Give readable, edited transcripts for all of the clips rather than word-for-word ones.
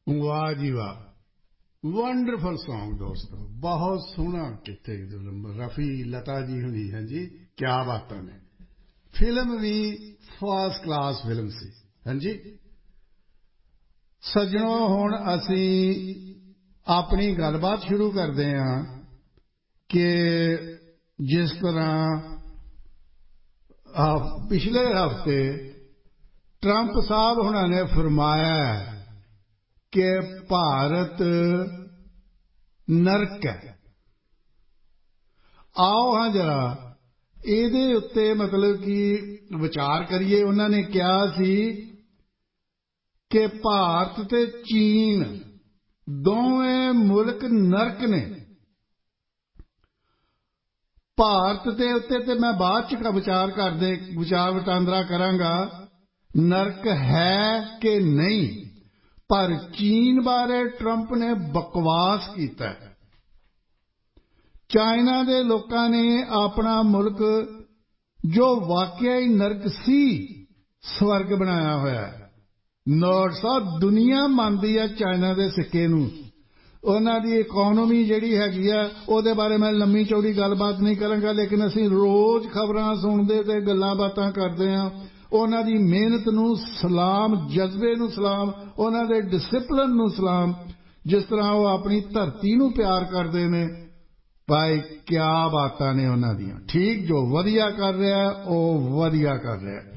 वाह जी वाह, wonderful song दोस्तों, बहुत सोहना किते रफी लता जी हुई हैं जी, क्या बातां ने। फिल्म भी फर्स्ट क्लास फिल्म सी। हाँ जी सज्जनों, हुण असी अपनी गलबात शुरू करते हैं कि जिस तरह पिछले हफ्ते ट्रंप साहब उन्होंने फरमाया कि भारत नरक है। आओ हाँ जरा ਇਹਦੇ ਉੱਤੇ मतलब कि विचार करिए। उन्होंने कहा सी कि भारत ते चीन दोवें मुल्क नरक ने। भारत के उत्ते ते मैं बाद च विचार वटांदरा करांगा नरक है कि नहीं, पर चीन बारे ट्रंप ने बकवास कीता है। चाइना के लोगों ने अपना मुल्क जो वाकई ही नरक सी स्वर्ग बनाया होया है। नॉर्थ साउथ दुनिया मानती है चाइना के सिक्के नूं। उन्हां दी इकोनॉमी जिहड़ी हैगी आ उहदे बारे मैं लम्मी चौड़ी गलबात नहीं करांगा, लेकिन असीं रोज़ खबरां सुणदे ते गल्लां बातां करदे हां। उन्हां दी मेहनत नूं सलाम, जज्बे नूं सलाम, उन्हां दे डिसिपलिन नूं सलाम, जिस तरह वो अपनी धरती नूं प्यार करदे ने। भाई क्या बातां ने उन्हां दियां। ठीक, जो वधिया कर रहा है वो वधिया कर रहा है।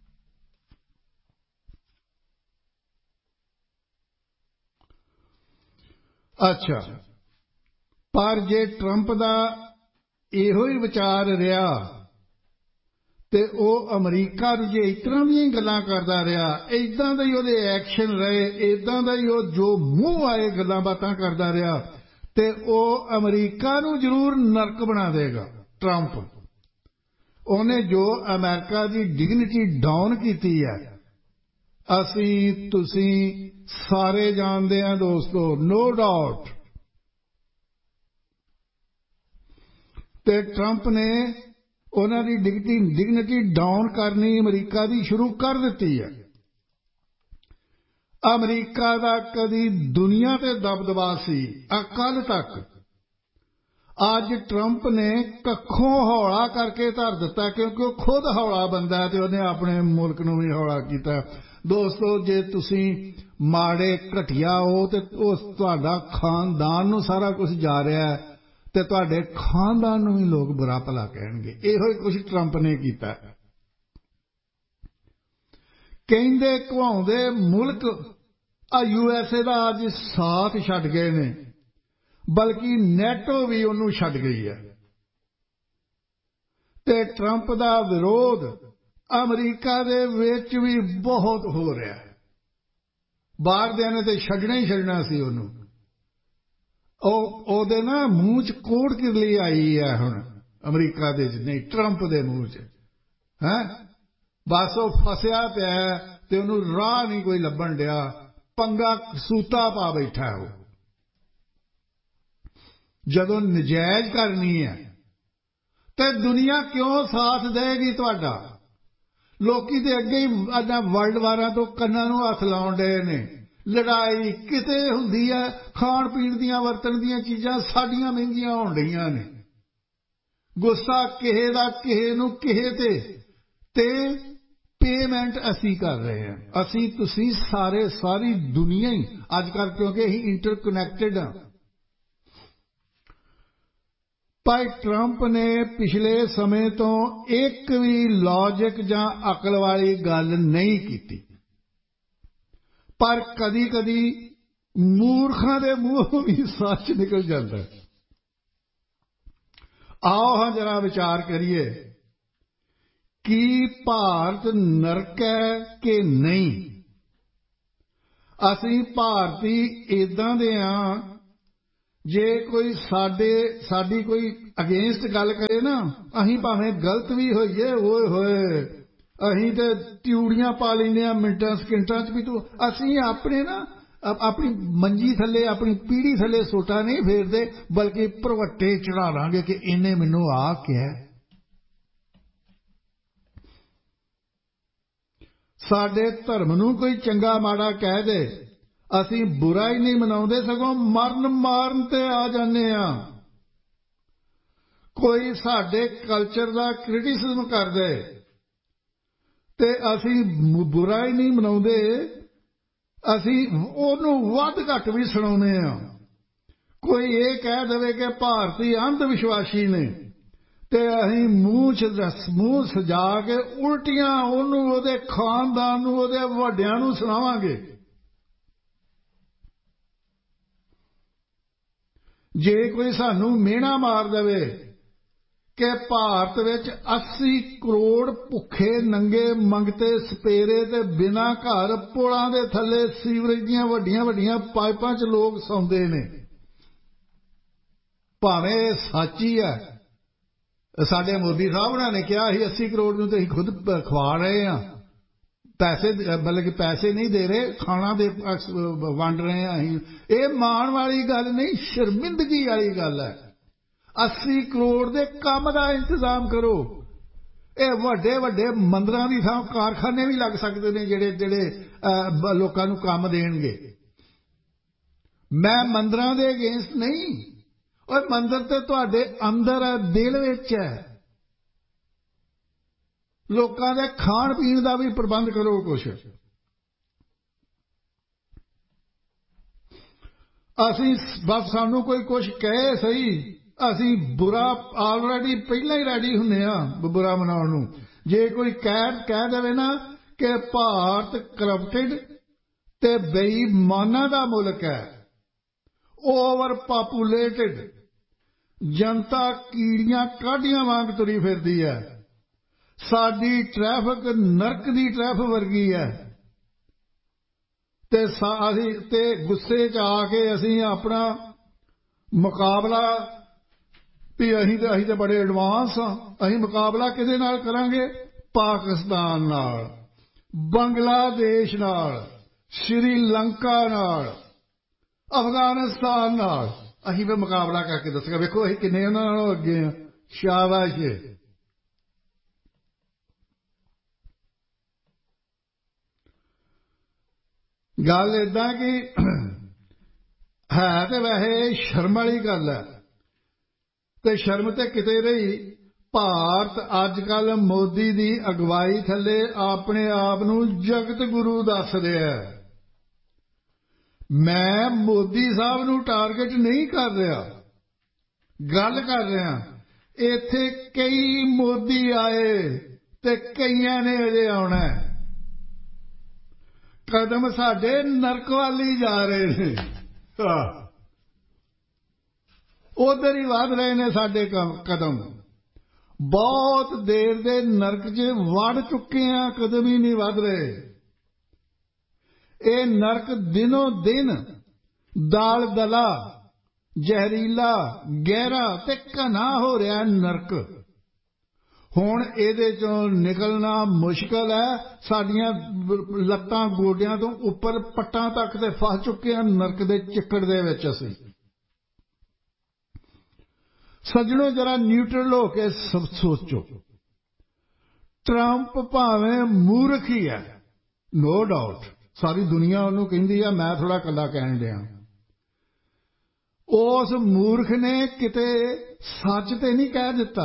अच्छा, पर जे ट्रंप दा इहो ही विचार रहा ते ओ अमरीका नूं जे इस तरह दी गल्लां करदा रहा, इदां दे ही उहदे एक्शन रहे, इदां दा ही ओ जो मूंह आए गल्लां बातां करदा रहा ते ओ अमरीका नूं जरूर नरक बना देगा। ट्रंप उन्हें जो अमेरिका की डिगनिटी डाउन की है, असीं तुसीं सारे जानते हैं दोस्तों, नो डाउट। ते ट्रंप ने उन्होंने डिगनिटी डाउन करनी अमरीका की शुरू कर दी है। अमरीका का कदी दुनिया ते दबदबा सी अकल तक, अज ट्रंप ने कखों हौला करके धर दिता, क्योंकि वह खुद हौला बंदा है तो उन्हें अपने मुल्क नूं भी हौला किया। दोस्तों, जे तुसीं माड़े घटिया हो तो तुहाडा खानदान नूं सारा कुछ जा रहा है ते तुहाडे खानदान नूं भी लोग बुरा भला कहणगे। इहो ही कुछ ट्रंप ने कीता। कहंदे घुआउंदे मुल्क यूएसए का अज साथ छड्ड गए ने, बल्कि नेटो भी उन्होंने छड्ड गई है। ते ट्रंप का विरोध अमरीका दे विच भी बहुत हो रहा है। बाहर दे ने ते छड्डना ही छड्डना सी उन्होंने। ओदे ना मूँह च कोड़ किरली आई है हुण अमरीका दे च, नहीं ट्रंप दे मूँह च है। बस वो फसिया पिया ते उन्होंने राह नहीं कोई लभण दिया, पंगा सूता पा बैठा है। वो जदों नजायज करनी है तो दुनिया क्यों साथ देगी तुहाडा? लोकी ते अगे ही अजा वर्ल्ड वारां तो कन्नां नूं हथ लाउण डए ने। लड़ाई किते हुंदी है, खाण पीण दियां वरतण दियां चीजां साडियां महंगियां होण डईयां ने। गुस्सा किहे दा किहे नूं किहे ते पेमेंट असी कर रहे हैं। असी तुसी सारे सारी दुनिया ही अजकल, क्योंकि असीं इंटरकनैक्टेड हाँ। पर ट्रंप ने पिछले समय तो एक भी लॉजिक जां अकल वाली गल नहीं की, पर कदी कदी मूर्खां दे मूंहों भी सच निकल जाता है। आओ हाँ जरा विचार करिए कि भारत नरक है कि नहीं। असीं भारती इदां दे हां, जे कोई साडी कोई अगेंस्ट गल करे ना, अहीं भावें गलत भी होइए, होए होए अहीं ते ट्यूड़ियां पा लैंदे मिंटां सकिंटां च भी। तो असीं अपने ना अपनी मंजी थले अपनी पीढ़ी थले सोटा नहीं फेरदे, बल्कि भरवट्टे चढ़ा लांगे कि इन्हें मैनूं आ क्या। साडे धर्म नूं कोई चंगा माड़ा कह दे, ਅਸੀਂ ਬੁਰਾ ਹੀ ਨਹੀਂ ਮਨਾਉਂਦੇ, ਸਗੋਂ ਮਾਰਨ ਤੇ ਆ ਜਾਂਦੇ ਹਾਂ। ਕੋਈ ਸਾਡੇ ਕਲਚਰ ਦਾ ਕ੍ਰਿਟਿਸਿਜ਼ਮ ਕਰਦੇ ਤੇ ਅਸੀਂ ਬੁਰਾ ਹੀ ਨਹੀਂ ਮਨਾਉਂਦੇ, ਅਸੀਂ ਉਹਨੂੰ ਵੱਧ ਘੱਟ ਵੀ ਸੁਣਾਉਂਦੇ ਹਾਂ। ਕੋਈ ਇਹ ਕਹਿ ਦੇਵੇ ਕਿ ਭਾਰਤੀ ਅੰਧ ਵਿਸ਼ਵਾਸੀ ਨੇ ਤੇ ਅਸੀਂ ਮੂੰਹ ਸਜਾ ਕੇ ਉਲਟੀਆਂ ਉਹਨੂੰ, ਉਹਦੇ ਖਾਨਦਾਨ ਨੂੰ, ਉਹਦੇ ਵੱਡਿਆਂ ਨੂੰ ਸੁਣਾਵਾਂਗੇ। ਜੇ ਕੋਈ ਸਾਨੂੰ ਮਿਹਣਾ ਮਾਰ ਦੇਵੇ ਕਿ ਭਾਰਤ ਵਿੱਚ 80 ਕਰੋੜ ਭੁੱਖੇ ਨੰਗੇ ਮੰਗਤੇ ਸਪੇਰੇ ਤੇ ਬਿਨਾਂ ਘਰ ਪੁਲਾਂ ਦੇ ਥੱਲੇ ਸੀਵਰੇਜ ਦੀਆਂ ਵੱਡੀਆਂ ਵੱਡੀਆਂ ਪਾਈਪਾਂ 'ਚ ਲੋਕ ਸੌਂਦੇ ਨੇ, ਭਾਵੇਂ ਸੱਚ ਹੀ ਹੈ। ਸਾਡੇ ਮੋਦੀ ਸਾਹਿਬ ਉਹਨਾਂ ਨੇ ਕਿਹਾ ਸੀ 80 ਕਰੋੜ ਨੂੰ ਤਾਂ ਅਸੀਂ ਖੁਦ ਖਵਾ ਰਹੇ ਹਾਂ, ਪੈਸੇ ਬਲਕਿ ਪੈਸੇ ਨਹੀਂ ਦੇ ਰਹੇ, ਖਾਣਾ ਦੇ ਵੰਡ ਰਹੇ ਹਾਂ ਅਸੀਂ। ਇਹ ਮਾਣ ਵਾਲੀ ਗੱਲ ਨਹੀਂ, ਸ਼ਰਮਿੰਦਗੀ ਵਾਲੀ ਗੱਲ ਹੈ। 80 ਕਰੋੜ ਦੇ ਕੰਮ ਦਾ ਇੰਤਜ਼ਾਮ ਕਰੋ। ਇਹ ਵੱਡੇ ਵੱਡੇ ਮੰਦਰਾਂ ਦੀ ਥਾਂ ਕਾਰਖਾਨੇ ਵੀ ਲੱਗ ਸਕਦੇ ਨੇ ਜਿਹੜੇ ਲੋਕਾਂ ਨੂੰ ਕੰਮ ਦੇਣਗੇ। ਮੈਂ ਮੰਦਰਾਂ ਦੇ ਅਗੇਂਸਟ ਨਹੀਂ, ਔਰ ਮੰਦਰ ਤੇ ਤੁਹਾਡੇ ਅੰਦਰ ਹੈ, ਦਿਲ ਵਿੱਚ ਹੈ। ਲੋਕਾਂ ਦੇ ਖਾਣ ਪੀਣ ਦਾ ਵੀ ਪ੍ਰਬੰਧ ਕਰੋ ਕੁਛ। ਅਸੀਂ ਬਸ ਸਾਨੂੰ ਕੋਈ ਕੁਛ ਕਹੇ ਸਹੀ, ਅਸੀਂ ਬੁਰਾ ਆਲਰੇਡੀ ਪਹਿਲਾਂ ਹੀ ਰੈਡੀ ਹੁੰਦੇ ਹਾਂ ਬੁਰਾ ਮਨਾਉਣ ਨੂੰ। ਜੇ ਕੋਈ ਕਹਿ ਦੇਵੇ ਨਾ ਕਿ ਭਾਰਤ ਕਰਪਟਡ ਤੇ ਬੇਈਮਾਨਾਂ ਦਾ ਮੁਲਕ ਹੈ, ਓਵਰ ਪਾਪੂਲੇਟਡ, ਜਨਤਾ ਕੀੜੀਆਂ ਕਾਢੀਆਂ ਵਾਂਗ ਤੁਰੀ ਫਿਰਦੀ ਹੈ, ਸਾਡੀ ਟ੍ਰੈਫਿਕ ਨਰਕ ਦੀ ਟ੍ਰੈਫਿਕ ਵਰਗੀ ਹੈ, ਤੇ ਅਸੀਂ ਤੇ ਗੁੱਸੇ 'ਚ ਆ ਕੇ ਅਸੀਂ ਆਪਣਾ ਮੁਕਾਬਲਾ ਵੀ ਅਸੀਂ ਤਾਂ ਬੜੇ ਐਡਵਾਂਸ ਹਾਂ, ਅਸੀਂ ਮੁਕਾਬਲਾ ਕਿਹਦੇ ਨਾਲ ਕਰਾਂਗੇ? ਪਾਕਿਸਤਾਨ ਨਾਲ, ਬੰਗਲਾਦੇਸ਼ ਨਾਲ, ਸ਼੍ਰੀਲੰਕਾ ਨਾਲ, ਅਫਗਾਨਿਸਤਾਨ ਨਾਲ। ਅਸੀਂ ਫਿਰ ਮੁਕਾਬਲਾ ਕਰਕੇ ਦੱਸਾਂਗੇ, ਵੇਖੋ ਅਸੀਂ ਕਿੰਨੇ ਉਹਨਾਂ ਨਾਲੋਂ ਅੱਗੇ ਹਾਂ। ਸ਼ਾਬਾਸ਼। ਗੱਲ ਏਦਾਂ ਕਿ ਹੈ ਤੇ ਵੈਸੇ ਸ਼ਰਮ ਵਾਲੀ ਗੱਲ ਹੈ, ਤੇ ਸ਼ਰਮ ਤੇ ਕਿਤੇ ਰਹੀ। ਭਾਰਤ ਅੱਜ ਕੱਲ੍ਹ ਮੋਦੀ ਦੀ ਅਗਵਾਈ ਥੱਲੇ ਆਪਣੇ ਆਪ ਨੂੰ ਜਗਤ ਗੁਰੂ ਦੱਸ ਰਿਹਾ। ਮੈਂ ਮੋਦੀ ਸਾਹਿਬ ਨੂੰ ਟਾਰਗੇਟ ਨਹੀਂ ਕਰ ਰਿਹਾ, ਗੱਲ ਕਰ ਰਿਹਾ ਇੱਥੇ ਕਈ ਮੋਦੀ ਆਏ ਤੇ ਕਈਆਂ ਨੇ ਅਜੇ ਆਉਣਾ। ਕਦਮ ਸਾਡੇ ਨਰਕ ਵੱਲ ਹੀ ਜਾ ਰਹੇ ਨੇ, ਉਧਰ ਹੀ ਵਧ ਰਹੇ ਨੇ ਸਾਡੇ ਕਦਮ। ਬਹੁਤ ਦੇਰ ਦੇ ਨਰਕ 'ਚ ਵੜ ਚੁੱਕੇ ਆ, ਕਦਮ ਹੀ ਨਹੀਂ ਵਧ ਰਹੇ। ਇਹ ਨਰਕ ਦਿਨੋਂ ਦਿਨ ਦਾਲ ਦਲਾ, ਜ਼ਹਿਰੀਲਾ, ਗਹਿਰਾ ਤੇ ਘਨਾ ਹੋ ਰਿਹਾ ਨਰਕ। ਹੁਣ ਇਹਦੇ 'ਚੋਂ ਨਿਕਲਣਾ ਮੁਸ਼ਕਲ ਹੈ। ਸਾਡੀਆਂ ਲੱਤਾਂ ਗੋਡਿਆਂ ਤੋਂ ਉੱਪਰ ਪੱਟਾਂ ਤੱਕ ਤੇ ਫਸ ਚੁੱਕੇ ਹਾਂ ਨਰਕ ਦੇ ਚਿੱਕੜ ਦੇ ਵਿੱਚ। ਅਸੀਂ ਸੱਜਣੋ ਜਰਾ ਨਿਊਟਰਲ ਹੋ ਕੇ ਸੋਚੋ। ਟਰੰਪ ਭਾਵੇਂ ਮੂਰਖ ਹੀ ਹੈ, ਨੋ ਡਾਊਟ, ਸਾਰੀ ਦੁਨੀਆ ਉਹਨੂੰ ਕਹਿੰਦੀ ਆ, ਮੈਂ ਥੋੜਾ ਇਕੱਲਾ ਕਹਿਣ ਡਿਆ। ਉਸ ਮੂਰਖ ਨੇ ਕਿਤੇ ਸੱਚ ਤੇ ਨਹੀਂ ਕਹਿ ਦਿੱਤਾ।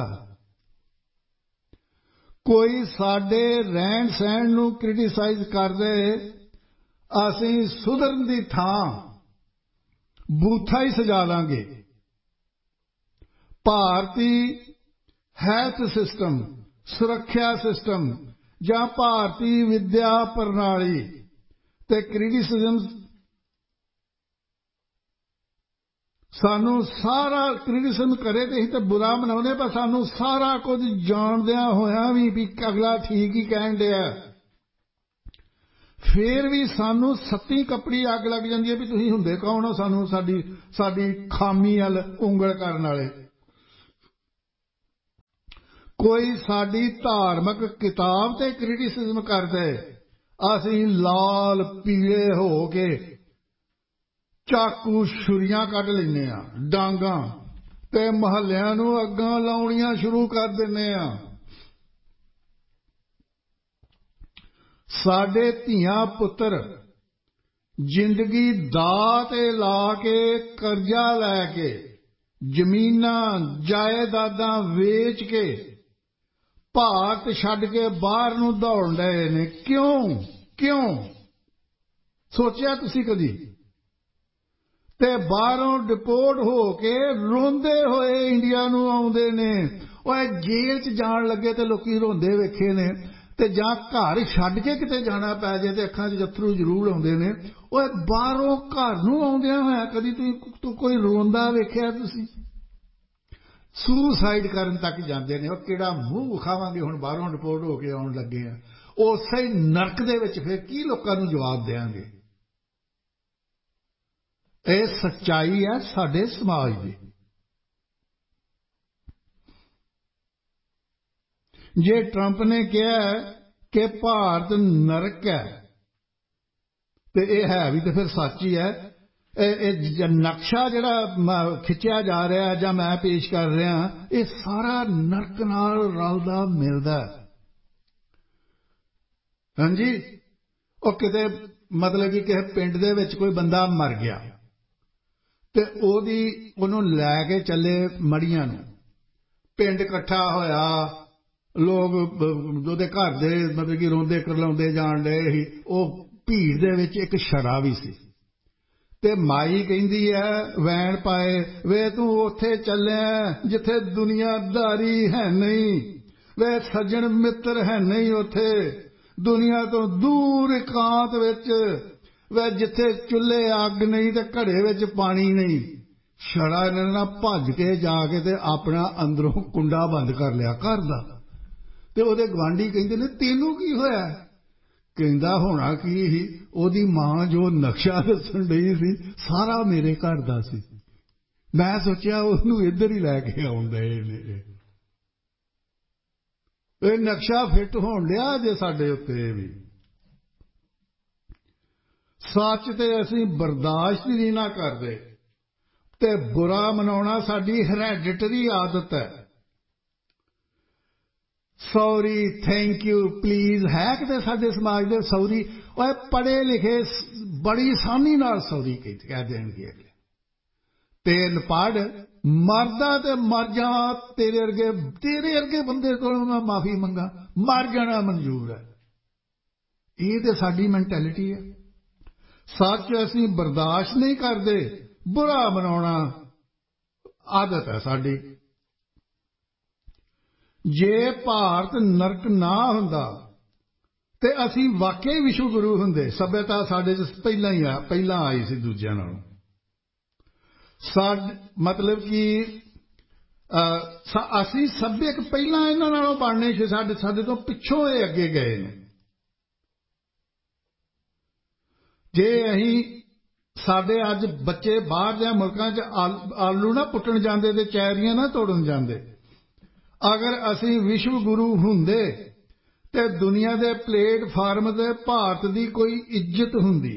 ਕੋਈ ਸਾਡੇ ਰਹਿਣ ਸਹਿਣ ਨੂੰ ਕ੍ਰਿਟਿਸਾਈਜ਼ ਕਰਦੇ, ਅਸੀਂ ਸੁਧਰਨ ਦੀ ਥਾਂ ਬੂਥਾ ਹੀ ਸਜਾ ਲਾਂਗੇ। ਭਾਰਤੀ ਹੈਲਥ ਸਿਸਟਮ, ਸੁਰੱਖਿਆ ਸਿਸਟਮ ਜਾਂ ਭਾਰਤੀ ਵਿਦਿਆ ਪ੍ਰਣਾਲੀ ਤੇ ਕ੍ਰਿਟਿਸਿਜ਼ਮ, ਸਾਨੂੰ ਸਾਰਾ ਕ੍ਰਿਟਿਸਿਜ਼ਮ ਕਰੇ ਤੇ ਅਸੀਂ ਤਾਂ ਬੁਰਾ ਮਨਾਉਂਦੇ, ਪਰ ਸਾਨੂੰ ਸਾਰਾ ਕੁਝ ਜਾਣਦਿਆਂ ਹੋਇਆਂ ਵੀ ਅਗਲਾ ਠੀਕ ਹੀ ਕਹਿਣ ਡਿਆ, ਫੇਰ ਵੀ ਸਾਨੂੰ ਸੱਤੀ ਕੱਪੜੀ ਅੱਗ ਲੱਗ ਜਾਂਦੀ ਹੈ ਵੀ ਤੁਸੀਂ ਹੁੰਦੇ ਕੌਣ ਹੋ ਸਾਨੂੰ ਸਾਡੀ ਖਾਮੀ ਵੱਲ ਉਂਗਲ ਕਰਨ ਵਾਲੇ। ਕੋਈ ਸਾਡੀ ਧਾਰਮਿਕ ਕਿਤਾਬ ਤੇ ਕ੍ਰਿਟਿਸਿਜ਼ਮ ਕਰਦੇ, ਅਸੀਂ ਲਾਲ ਪੀਲੇ ਹੋ ਕੇ ਚਾਕੂ ਛੁਰੀਆਂ ਕੱਢ ਲੈਂਦੇ ਹਾਂ, ਡਾਂਗਾਂ, ਤੇ ਮਹੱਲਿਆਂ ਨੂੰ ਅੱਗਾਂ ਲਾਉਣੀਆਂ ਸ਼ੁਰੂ ਕਰ ਦਿੰਦੇ ਹਾਂ। ਸਾਡੇ ਧੀਆਂ ਪੁੱਤਰ जिंदगी दाऽ ते ला के कर्जा लैके ਜ਼ਮੀਨਾਂ ਜਾਇਦਾਦਾਂ ਵੇਚ ਕੇ ਭਾਰਤ ਛੱਡ ਕੇ ਬਾਹਰ ਨੂੰ ਦੌੜ ਰਹੇ ਨੇ। ਕਿਉਂ ਸੋਚਿਆ ਤੁਸੀਂ ਕਦੀ? ਤੇ ਬਾਹਰੋਂ ਡਿਪੋਰਟ ਹੋ ਕੇ ਰੋਂਦੇ ਹੋਏ ਇੰਡੀਆ ਨੂੰ ਆਉਂਦੇ ਨੇ। ਉਹ ਜੇਲ੍ਹ 'ਚ ਜਾਣ ਲੱਗੇ ਤੇ ਲੋਕੀ ਰੋਂਦੇ ਵੇਖੇ ਨੇ, ਤੇ ਜਾਂ ਘਰ ਛੱਡ ਕੇ ਕਿਤੇ ਜਾਣਾ ਪੈ ਜੇ ਤੇ ਅੱਖਾਂ 'ਚ ਜੱਥਰੂ ਜ਼ਰੂਰ ਆਉਂਦੇ ਨੇ। ਉਹ ਬਾਹਰੋਂ ਘਰ ਨੂੰ ਆਉਂਦਿਆਂ ਹੋਇਆ ਕਦੀ ਤੂੰ ਕੋਈ ਰੋਂਦਾ ਵੇਖਿਆ ਤੁਸੀਂ? ਸੁਸਾਈਡ ਕਰਨ ਤੱਕ ਜਾਂਦੇ ਨੇ। ਉਹ ਕਿਹੜਾ ਮੂੰਹ ਵਿਖਾਵਾਂਗੇ ਹੁਣ ਬਾਹਰੋਂ ਰਿਪੋਰਟ ਹੋ ਕੇ ਆਉਣ ਲੱਗੇ ਆ। ਉਸੇ ਹੀ ਨਰਕ ਦੇ ਵਿੱਚ ਫਿਰ ਕੀ ਲੋਕਾਂ ਨੂੰ ਜਵਾਬ ਦੇਵਾਂਗੇ? ਇਹ ਸੱਚਾਈ ਹੈ ਸਾਡੇ ਸਮਾਜ ਦੀ। ਜੇ ਟਰੰਪ ਨੇ ਕਿਹਾ ਕਿ ਭਾਰਤ ਨਰਕ ਹੈ ਤੇ ਇਹ ਹੈ ਵੀ ਤੇ ਫਿਰ ਸੱਚ ਹੀ ਹੈ। ਇਹ ਨਕਸ਼ਾ ਜਿਹੜਾ ਖਿੱਚਿਆ ਜਾ ਰਿਹਾ ਜਾਂ ਮੈਂ ਪੇਸ਼ ਕਰ ਰਿਹਾ, ਇਹ ਸਾਰਾ ਨਰਕ ਨਾਲ ਰਲਦਾ ਮਿਲਦਾ। ਹਾਂਜੀ, ਉਹ ਕਿਤੇ ਮਤਲਬ ਕਿ ਕਿਸੇ ਪਿੰਡ ਦੇ ਵਿੱਚ ਕੋਈ ਬੰਦਾ ਮਰ ਗਿਆ ਤੇ ਉਹਨੂੰ ਲੈ ਕੇ ਚੱਲੇ ਮੜੀਆਂ ਨੂੰ। ਪਿੰਡ ਇਕੱਠਾ ਹੋਇਆ, ਲੋਕ ਉਹਦੇ ਘਰ ਦੇ ਮਤਲਬ ਕਿ ਰੋਂਦੇ ਕਰਲਾਉਂਦੇ ਜਾਣ ਡਏ ਸੀ। ਉਹ ਭੀੜ ਦੇ ਵਿੱਚ ਇੱਕ ਛੜਾ ਵੀ ਸੀ ਤੇ ਮਾਈ ਕਹਿੰਦੀ ਹੈ ਵੈਣ ਪਾਏ, ਵੇ ਤੂੰ ਉੱਥੇ ਚੱਲਿਆ ਜਿੱਥੇ ਦੁਨੀਆਦਾਰੀ ਹੈ ਨਹੀਂ, ਵੇ ਸੱਜਣ ਮਿੱਤਰ ਹੈ ਨਹੀਂ ਉੱਥੇ, ਦੁਨੀਆ ਤੋਂ ਦੂਰ ਇਕਾਂਤ ਵਿੱਚ, ਵੇ ਜਿੱਥੇ ਚੁੱਲ੍ਹੇ ਅੱਗ ਨਹੀਂ ਤੇ ਘੜੇ ਵਿੱਚ ਪਾਣੀ ਨਹੀਂ। ਛੜਾ ਇਹਨਾਂ ਨੇ ਭੱਜ ਕੇ ਜਾ ਕੇ ਤੇ ਆਪਣਾ ਅੰਦਰੋਂ ਕੁੰਡਾ ਬੰਦ ਕਰ ਲਿਆ ਘਰ ਦਾ। ਤੇ ਉਹਦੇ ਗੁਆਂਢੀ ਕਹਿੰਦੇ ਨੇ ਤੈਨੂੰ ਕੀ ਹੋਇਆ? ਕਹਿੰਦਾ ਹੋਣਾ ਕੀ ਸੀ, ਉਹਦੀ ਮਾਂ ਜੋ ਨਕਸ਼ਾ ਦੱਸਣ ਡਈ ਸੀ ਸਾਰਾ ਮੇਰੇ ਘਰ ਦਾ ਸੀ। ਮੈਂ ਸੋਚਿਆ ਉਹਨੂੰ ਇੱਧਰ ਹੀ ਲੈ ਕੇ ਆਉਣ ਡਏ ਨੇ। ਇਹ ਨਕਸ਼ਾ ਫਿੱਟ ਹੋਣ ਲਿਆ ਜੇ ਸਾਡੇ ਉੱਤੇ ਵੀ। ਸੱਚ ਤੇ ਅਸੀਂ ਬਰਦਾਸ਼ਤ ਹੀ ਨਹੀਂ ਨਾ ਕਰਦੇ ਤੇ ਬੁਰਾ ਮਨਾਉਣਾ ਸਾਡੀ ਹੈਰੈਡਿਟਰੀ ਆਦਤ ਹੈ। ਸੌਰੀ, ਥੈਂਕ ਯੂ, ਪਲੀਜ਼ ਹੈ ਕਿਤੇ ਸਾਡੇ ਸਮਾਜ ਦੇ ਸੌਰੀ? ਉਹ ਪੜ੍ਹੇ ਲਿਖੇ ਬੜੀ ਆਸਾਨੀ ਨਾਲ ਸੌਰੀ ਕਹਿ ਦੇਣਗੇ ਅਗਲੇ। ਤੇਲ ਪੜ੍ਹ ਮਰਦਾ ਤੇ ਮਰ ਜਾ, ਤੇਰੇ ਵਰਗੇ ਬੰਦੇ ਕੋਲੋਂ ਮੈਂ ਮਾਫੀ ਮੰਗਾ, ਮਰ ਜਾਣਾ ਮਨਜ਼ੂਰ ਹੈ। ਇਹ ਤੇ ਸਾਡੀ ਮੈਂਟੈਲਿਟੀ ਹੈ। ਸੱਚ ਅਸੀਂ ਬਰਦਾਸ਼ਤ ਨਹੀਂ ਕਰਦੇ, ਬੁਰਾ ਮਨਾਉਣਾ ਆਦਤ ਹੈ ਸਾਡੀ। ਜੇ ਭਾਰਤ ਨਰਕ ਨਾ ਹੁੰਦਾ ਤੇ ਅਸੀਂ ਵਾਕਈ ਵਿਸ਼ਵ ਗੁਰੂ ਹੁੰਦੇ। ਸੱਭਿਅਤਾ ਸਾਡੇ 'ਚ ਪਹਿਲਾਂ ਆਈ ਸੀ ਦੂਜਿਆਂ ਨਾਲੋਂ। ਮਤਲਬ ਕਿ ਅਸੀਂ ਸੱਭਿਅਕ ਪਹਿਲਾਂ ਇਹਨਾਂ ਨਾਲੋਂ ਬਣਨੇ ਸੀ। ਸਾਡੇ ਤੋਂ ਪਿੱਛੋਂ ਇਹ ਅੱਗੇ ਗਏ ਨੇ। ਜੇ ਸਾਡੇ ਅੱਜ ਬੱਚੇ ਬਾਹਰ ਦੇ ਮੁਲਕਾਂ 'ਚ ਆਲੂ ਨਾ ਪੁੱਟਣ ਜਾਂਦੇ ਤੇ ਚੈਰੀਆਂ ਨਾ ਤੋੜਨ ਜਾਂਦੇ, ਅਗਰ ਅਸੀਂ ਵਿਸ਼ਵ ਗੁਰੂ ਹੁੰਦੇ ਤੇ ਦੁਨੀਆ ਦੇ ਪਲੇਟਫਾਰਮ ਤੇ ਭਾਰਤ ਦੀ ਕੋਈ ਇੱਜ਼ਤ ਹੁੰਦੀ।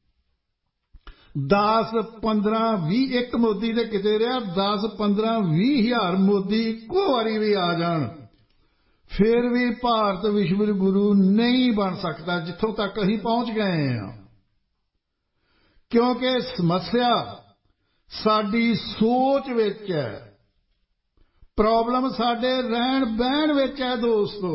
10, 15, 20 ਇੱਕ ਮੋਦੀ ਦੇ ਕਿਤੇ ਰਿਹਾ, 10, 15, 20 ਹਜ਼ਾਰ ਮੋਦੀ ਇੱਕੋ ਵਾਰੀ ਵੀ ਆ ਜਾਣ, ਫਿਰ ਵੀ ਭਾਰਤ ਵਿਸ਼ਵ ਗੁਰੂ ਨਹੀਂ ਬਣ ਸਕਦਾ ਜਿੱਥੋਂ ਤੱਕ ਅਸੀਂ ਪਹੁੰਚ ਗਏ ਹਾਂ। ਕਿਉਂਕਿ ਸਮੱਸਿਆ ਸਾਡੀ ਸੋਚ ਵਿੱਚ ਹੈ, ਪ੍ਰੋਬਲਮ ਸਾਡੇ ਰਹਿਣ ਬਹਿਣ ਵਿੱਚ ਹੈ ਦੋਸਤੋ,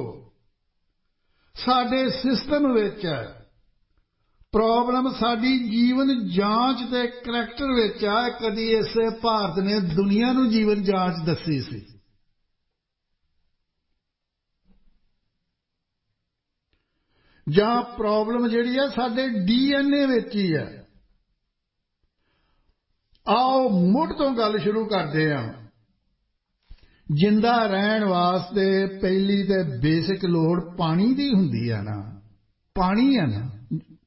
ਸਾਡੇ ਸਿਸਟਮ ਵਿੱਚ ਹੈ। ਪ੍ਰੋਬਲਮ ਸਾਡੀ ਜੀਵਨ ਜਾਂਚ ਦੇ ਕਰੈਕਟਰ ਵਿੱਚ ਹੈ। ਕਦੀ ਇਸੇ ਭਾਰਤ ਨੇ ਦੁਨੀਆ ਨੂੰ ਜੀਵਨ ਜਾਂਚ ਦੱਸੀ ਸੀ? ਜਾਂ ਪ੍ਰੋਬਲਮ ਜਿਹੜੀ ਹੈ ਸਾਡੇ DNA ਵਿੱਚ ਹੀ ਹੈ। ਆਓ ਮੁੱਢ ਤੋਂ ਗੱਲ ਸ਼ੁਰੂ ਕਰਦੇ ਹਾਂ। ਜਿੰਦਾ ਰਹਿਣ ਵਾਸਤੇ ਪਹਿਲੀ ਤੇ ਬੇਸਿਕ ਲੋੜ ਪਾਣੀ ਦੀ ਹੁੰਦੀ ਹੈ ਨਾ, ਪਾਣੀ ਹੈ ਨਾ।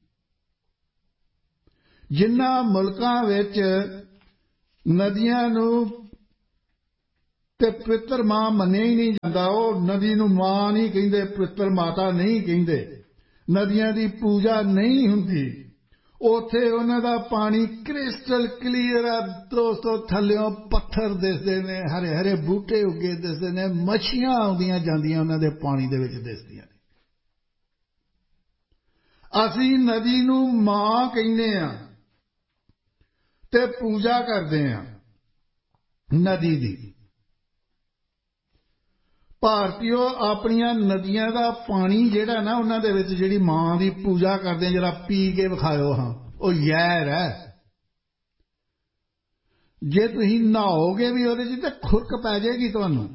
ਜਿਨ੍ਹਾਂ ਮੁਲਕਾਂ ਵਿੱਚ ਨਦੀਆਂ ਨੂੰ ਤੇ ਪਵਿੱਤਰ ਮਾਂ ਮੰਨਿਆ ਹੀ ਨਹੀਂ ਜਾਂਦਾ, ਉਹ ਨਦੀ ਨੂੰ ਮਾਂ ਨਹੀਂ ਕਹਿੰਦੇ, ਪਵਿੱਤਰ ਮਾਤਾ ਨਹੀਂ ਕਹਿੰਦੇ, ਨਦੀਆਂ ਦੀ ਪੂਜਾ ਨਹੀਂ ਹੁੰਦੀ, ਉੱਥੇ ਉਹਨਾਂ ਦਾ ਪਾਣੀ ਕ੍ਰਿਸਟਲ ਕਲੀਅਰ ਹੈ ਦੋਸਤੋ। ਥੱਲਿਓਂ ਪੱਥਰ ਦਿਸਦੇ ਨੇ, ਹਰੇ ਹਰੇ ਬੂਟੇ ਉੱਗੇ ਦਿਸਦੇ ਨੇ, ਮੱਛੀਆਂ ਆਉਂਦੀਆਂ ਜਾਂਦੀਆਂ ਉਹਨਾਂ ਦੇ ਪਾਣੀ ਦੇ ਵਿੱਚ ਦਿਸਦੀਆਂ ਨੇ। ਅਸੀਂ ਨਦੀ ਨੂੰ ਮਾਂ ਕਹਿੰਦੇ ਹਾਂ ਤੇ ਪੂਜਾ ਕਰਦੇ ਹਾਂ ਨਦੀ ਦੀ। ਭਾਰਤੀਓ ਆਪਣੀਆਂ ਨਦੀਆਂ ਦਾ ਪਾਣੀ ਜਿਹੜਾ ਨਾ ਉਹਨਾਂ ਦੇ ਵਿੱਚ ਜਿਹੜੀ ਮਾਂ ਦੀ ਪੂਜਾ ਕਰਦੇ ਆ, ਜਿਹੜਾ ਪੀ ਕੇ ਵਿਖਾਇਓ ਹਾਂ, ਉਹ ਜ਼ਹਿਰ ਹੈ। ਜੇ ਤੁਸੀਂ ਨਹਾਓਗੇ ਵੀ ਉਹਦੇ 'ਚ ਤਾਂ ਖੁਰਕ ਪੈ ਜਾਏਗੀ ਤੁਹਾਨੂੰ।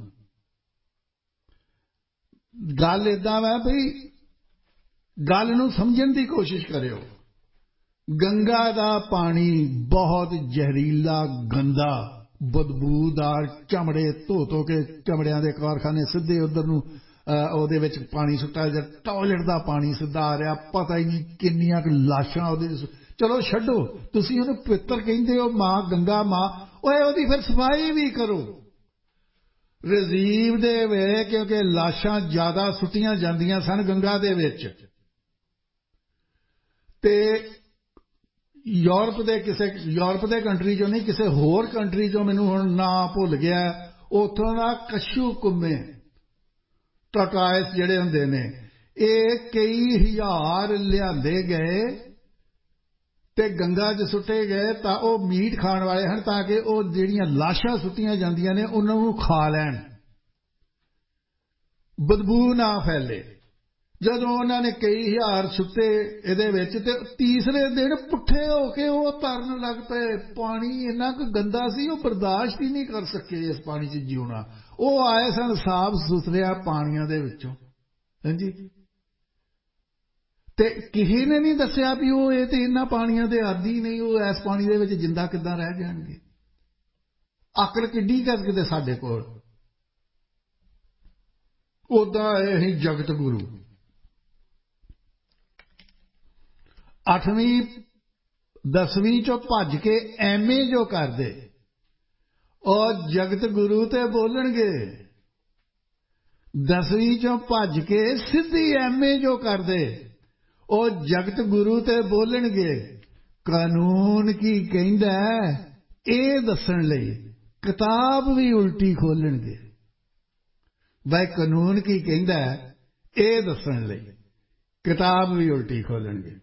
ਗੱਲ ਏਦਾਂ ਵਾ ਬਈ ਗੱਲ ਨੂੰ ਸਮਝਣ ਦੀ ਕੋਸ਼ਿਸ਼ ਕਰਿਓ। ਗੰਗਾ ਦਾ ਪਾਣੀ ਬਹੁਤ ਜ਼ਹਿਰੀਲਾ, ਗੰਦਾ, ਬਦਬੂਦਾਰ, ਚਮੜੇ ਧੋ ਕੇ ਚਮੜਿਆਂ ਦੇ ਕਾਰਖਾਨੇ ਸਿੱਧੇ ਉੱਧਰ ਨੂੰ ਉਹਦੇ ਵਿੱਚ ਪਾਣੀ ਸੁੱਟਾ ਜਾ, ਟਾਇਲਟ ਦਾ ਪਾਣੀ ਸਿੱਧਾ ਆ ਰਿਹਾ, ਪਤਾ ਹੀ ਨਹੀਂ ਕਿੰਨੀਆਂ ਕੁ ਲਾਸ਼ਾਂ ਉਹਦੇ। ਚਲੋ ਛੱਡੋ, ਤੁਸੀਂ ਉਹਨੂੰ ਪਵਿੱਤਰ ਕਹਿੰਦੇ ਹੋ, ਮਾਂ ਗੰਗਾ ਮਾਂ, ਓਏ ਉਹਦੀ ਫਿਰ ਸਫਾਈ ਵੀ ਕਰੋ ਰਜੀਵ ਦੇ ਵੇ, ਕਿਉਂਕਿ ਲਾਸ਼ਾਂ ਜ਼ਿਆਦਾ ਸੁੱਟੀਆਂ ਜਾਂਦੀਆਂ ਸਨ ਗੰਗਾ ਦੇ ਵਿੱਚ। ਤੇ ਯੂਰਪ ਦੇ ਕੰਟਰੀ ਚੋਂ ਨਹੀਂ, ਕਿਸੇ ਹੋਰ ਕੰਟਰੀ ਚੋਂ, ਮੈਨੂੰ ਹੁਣ ਨਾਂ ਭੁੱਲ ਗਿਆ, ਉੱਥੋਂ ਦਾ ਕੱਛੂ ਕੁੰਮੇ ਟੋਟਾਇਸ ਜਿਹੜੇ ਹੁੰਦੇ ਨੇ, ਇਹ ਕਈ ਹਜ਼ਾਰ ਲਿਆਂਦੇ ਗਏ ਤੇ ਗੰਗਾ 'ਚ ਸੁੱਟੇ ਗਏ ਤਾਂ ਉਹ ਮੀਟ ਖਾਣ ਵਾਲੇ ਹਨ, ਤਾਂ ਕਿ ਉਹ ਜਿਹੜੀਆਂ ਲਾਸ਼ਾਂ ਸੁੱਟੀਆਂ ਜਾਂਦੀਆਂ ਨੇ ਉਹਨਾਂ ਨੂੰ ਖਾ ਲੈਣ, ਬਦਬੂ ਨਾ ਫੈਲੇ। ਜਦੋਂ ਉਹਨਾਂ ਨੇ ਕਈ ਹਜ਼ਾਰ ਸੁੱਟੇ ਇਹਦੇ ਵਿੱਚ, ਤੇ ਤੀਸਰੇ ਦਿਨ ਪੁੱਠੇ ਹੋ ਕੇ ਉਹ ਤਰਨ ਲੱਗ ਪਏ। ਪਾਣੀ ਇੰਨਾ ਕੁ ਗੰਦਾ ਸੀ, ਉਹ ਬਰਦਾਸ਼ਤ ਹੀ ਨਹੀਂ ਕਰ ਸਕੇ ਇਸ ਪਾਣੀ 'ਚ ਜਿਉਣਾ। ਉਹ ਆਏ ਸਨ ਸਾਫ ਸੁਥਰਿਆਂ ਪਾਣੀਆਂ ਦੇ ਵਿੱਚੋਂ, ਹਾਂਜੀ, ਤੇ ਕਿਸੇ ਨੇ ਨਹੀਂ ਦੱਸਿਆ ਵੀ ਉਹ ਇਹ ਤੇ ਇਹਨਾਂ ਪਾਣੀਆਂ ਦੇ ਆਦੀ ਨਹੀਂ, ਉਹ ਇਸ ਪਾਣੀ ਦੇ ਵਿੱਚ ਜਿੰਦਾ ਕਿੱਦਾਂ ਰਹਿ ਜਾਣਗੇ। ਅਕਲ ਕਿੱਡੀ ਕਰ ਕਿਤੇ ਸਾਡੇ ਕੋਲ। ਉਦਾਂ ਇਹ ਹੀ ਜਗਤ ਗੁਰੂ 8ਵੀਂ 10ਵੀਂ ਚੋਂ ਭੱਜ ਕੇ ਐਮਏ ਜੋ ਕਰਦੇ, ਉਹ ਜਗਤ ਗੁਰੂ ਤੇ ਬੋਲਣਗੇ। 10ਵੀਂ ਚੋਂ ਭੱਜ ਕੇ ਸਿੱਧੀ ਐਮਏ ਜੋ ਕਰਦੇ, ਉਹ ਜਗਤ ਗੁਰੂ ਤੇ ਬੋਲਣਗੇ। ਕਾਨੂੰਨ ਕੀ ਕਹਿੰਦਾ ਇਹ ਦੱਸਣ ਲਈ ਕਿਤਾਬ ਵੀ ਉਲਟੀ ਖੋਲਣਗੇ। ਬਈ ਕਾਨੂੰਨ ਕੀ ਕਹਿੰਦਾ ਇਹ ਦੱਸਣ ਲਈ ਕਿਤਾਬ ਵੀ ਉਲਟੀ ਖੋਲਣਗੇ।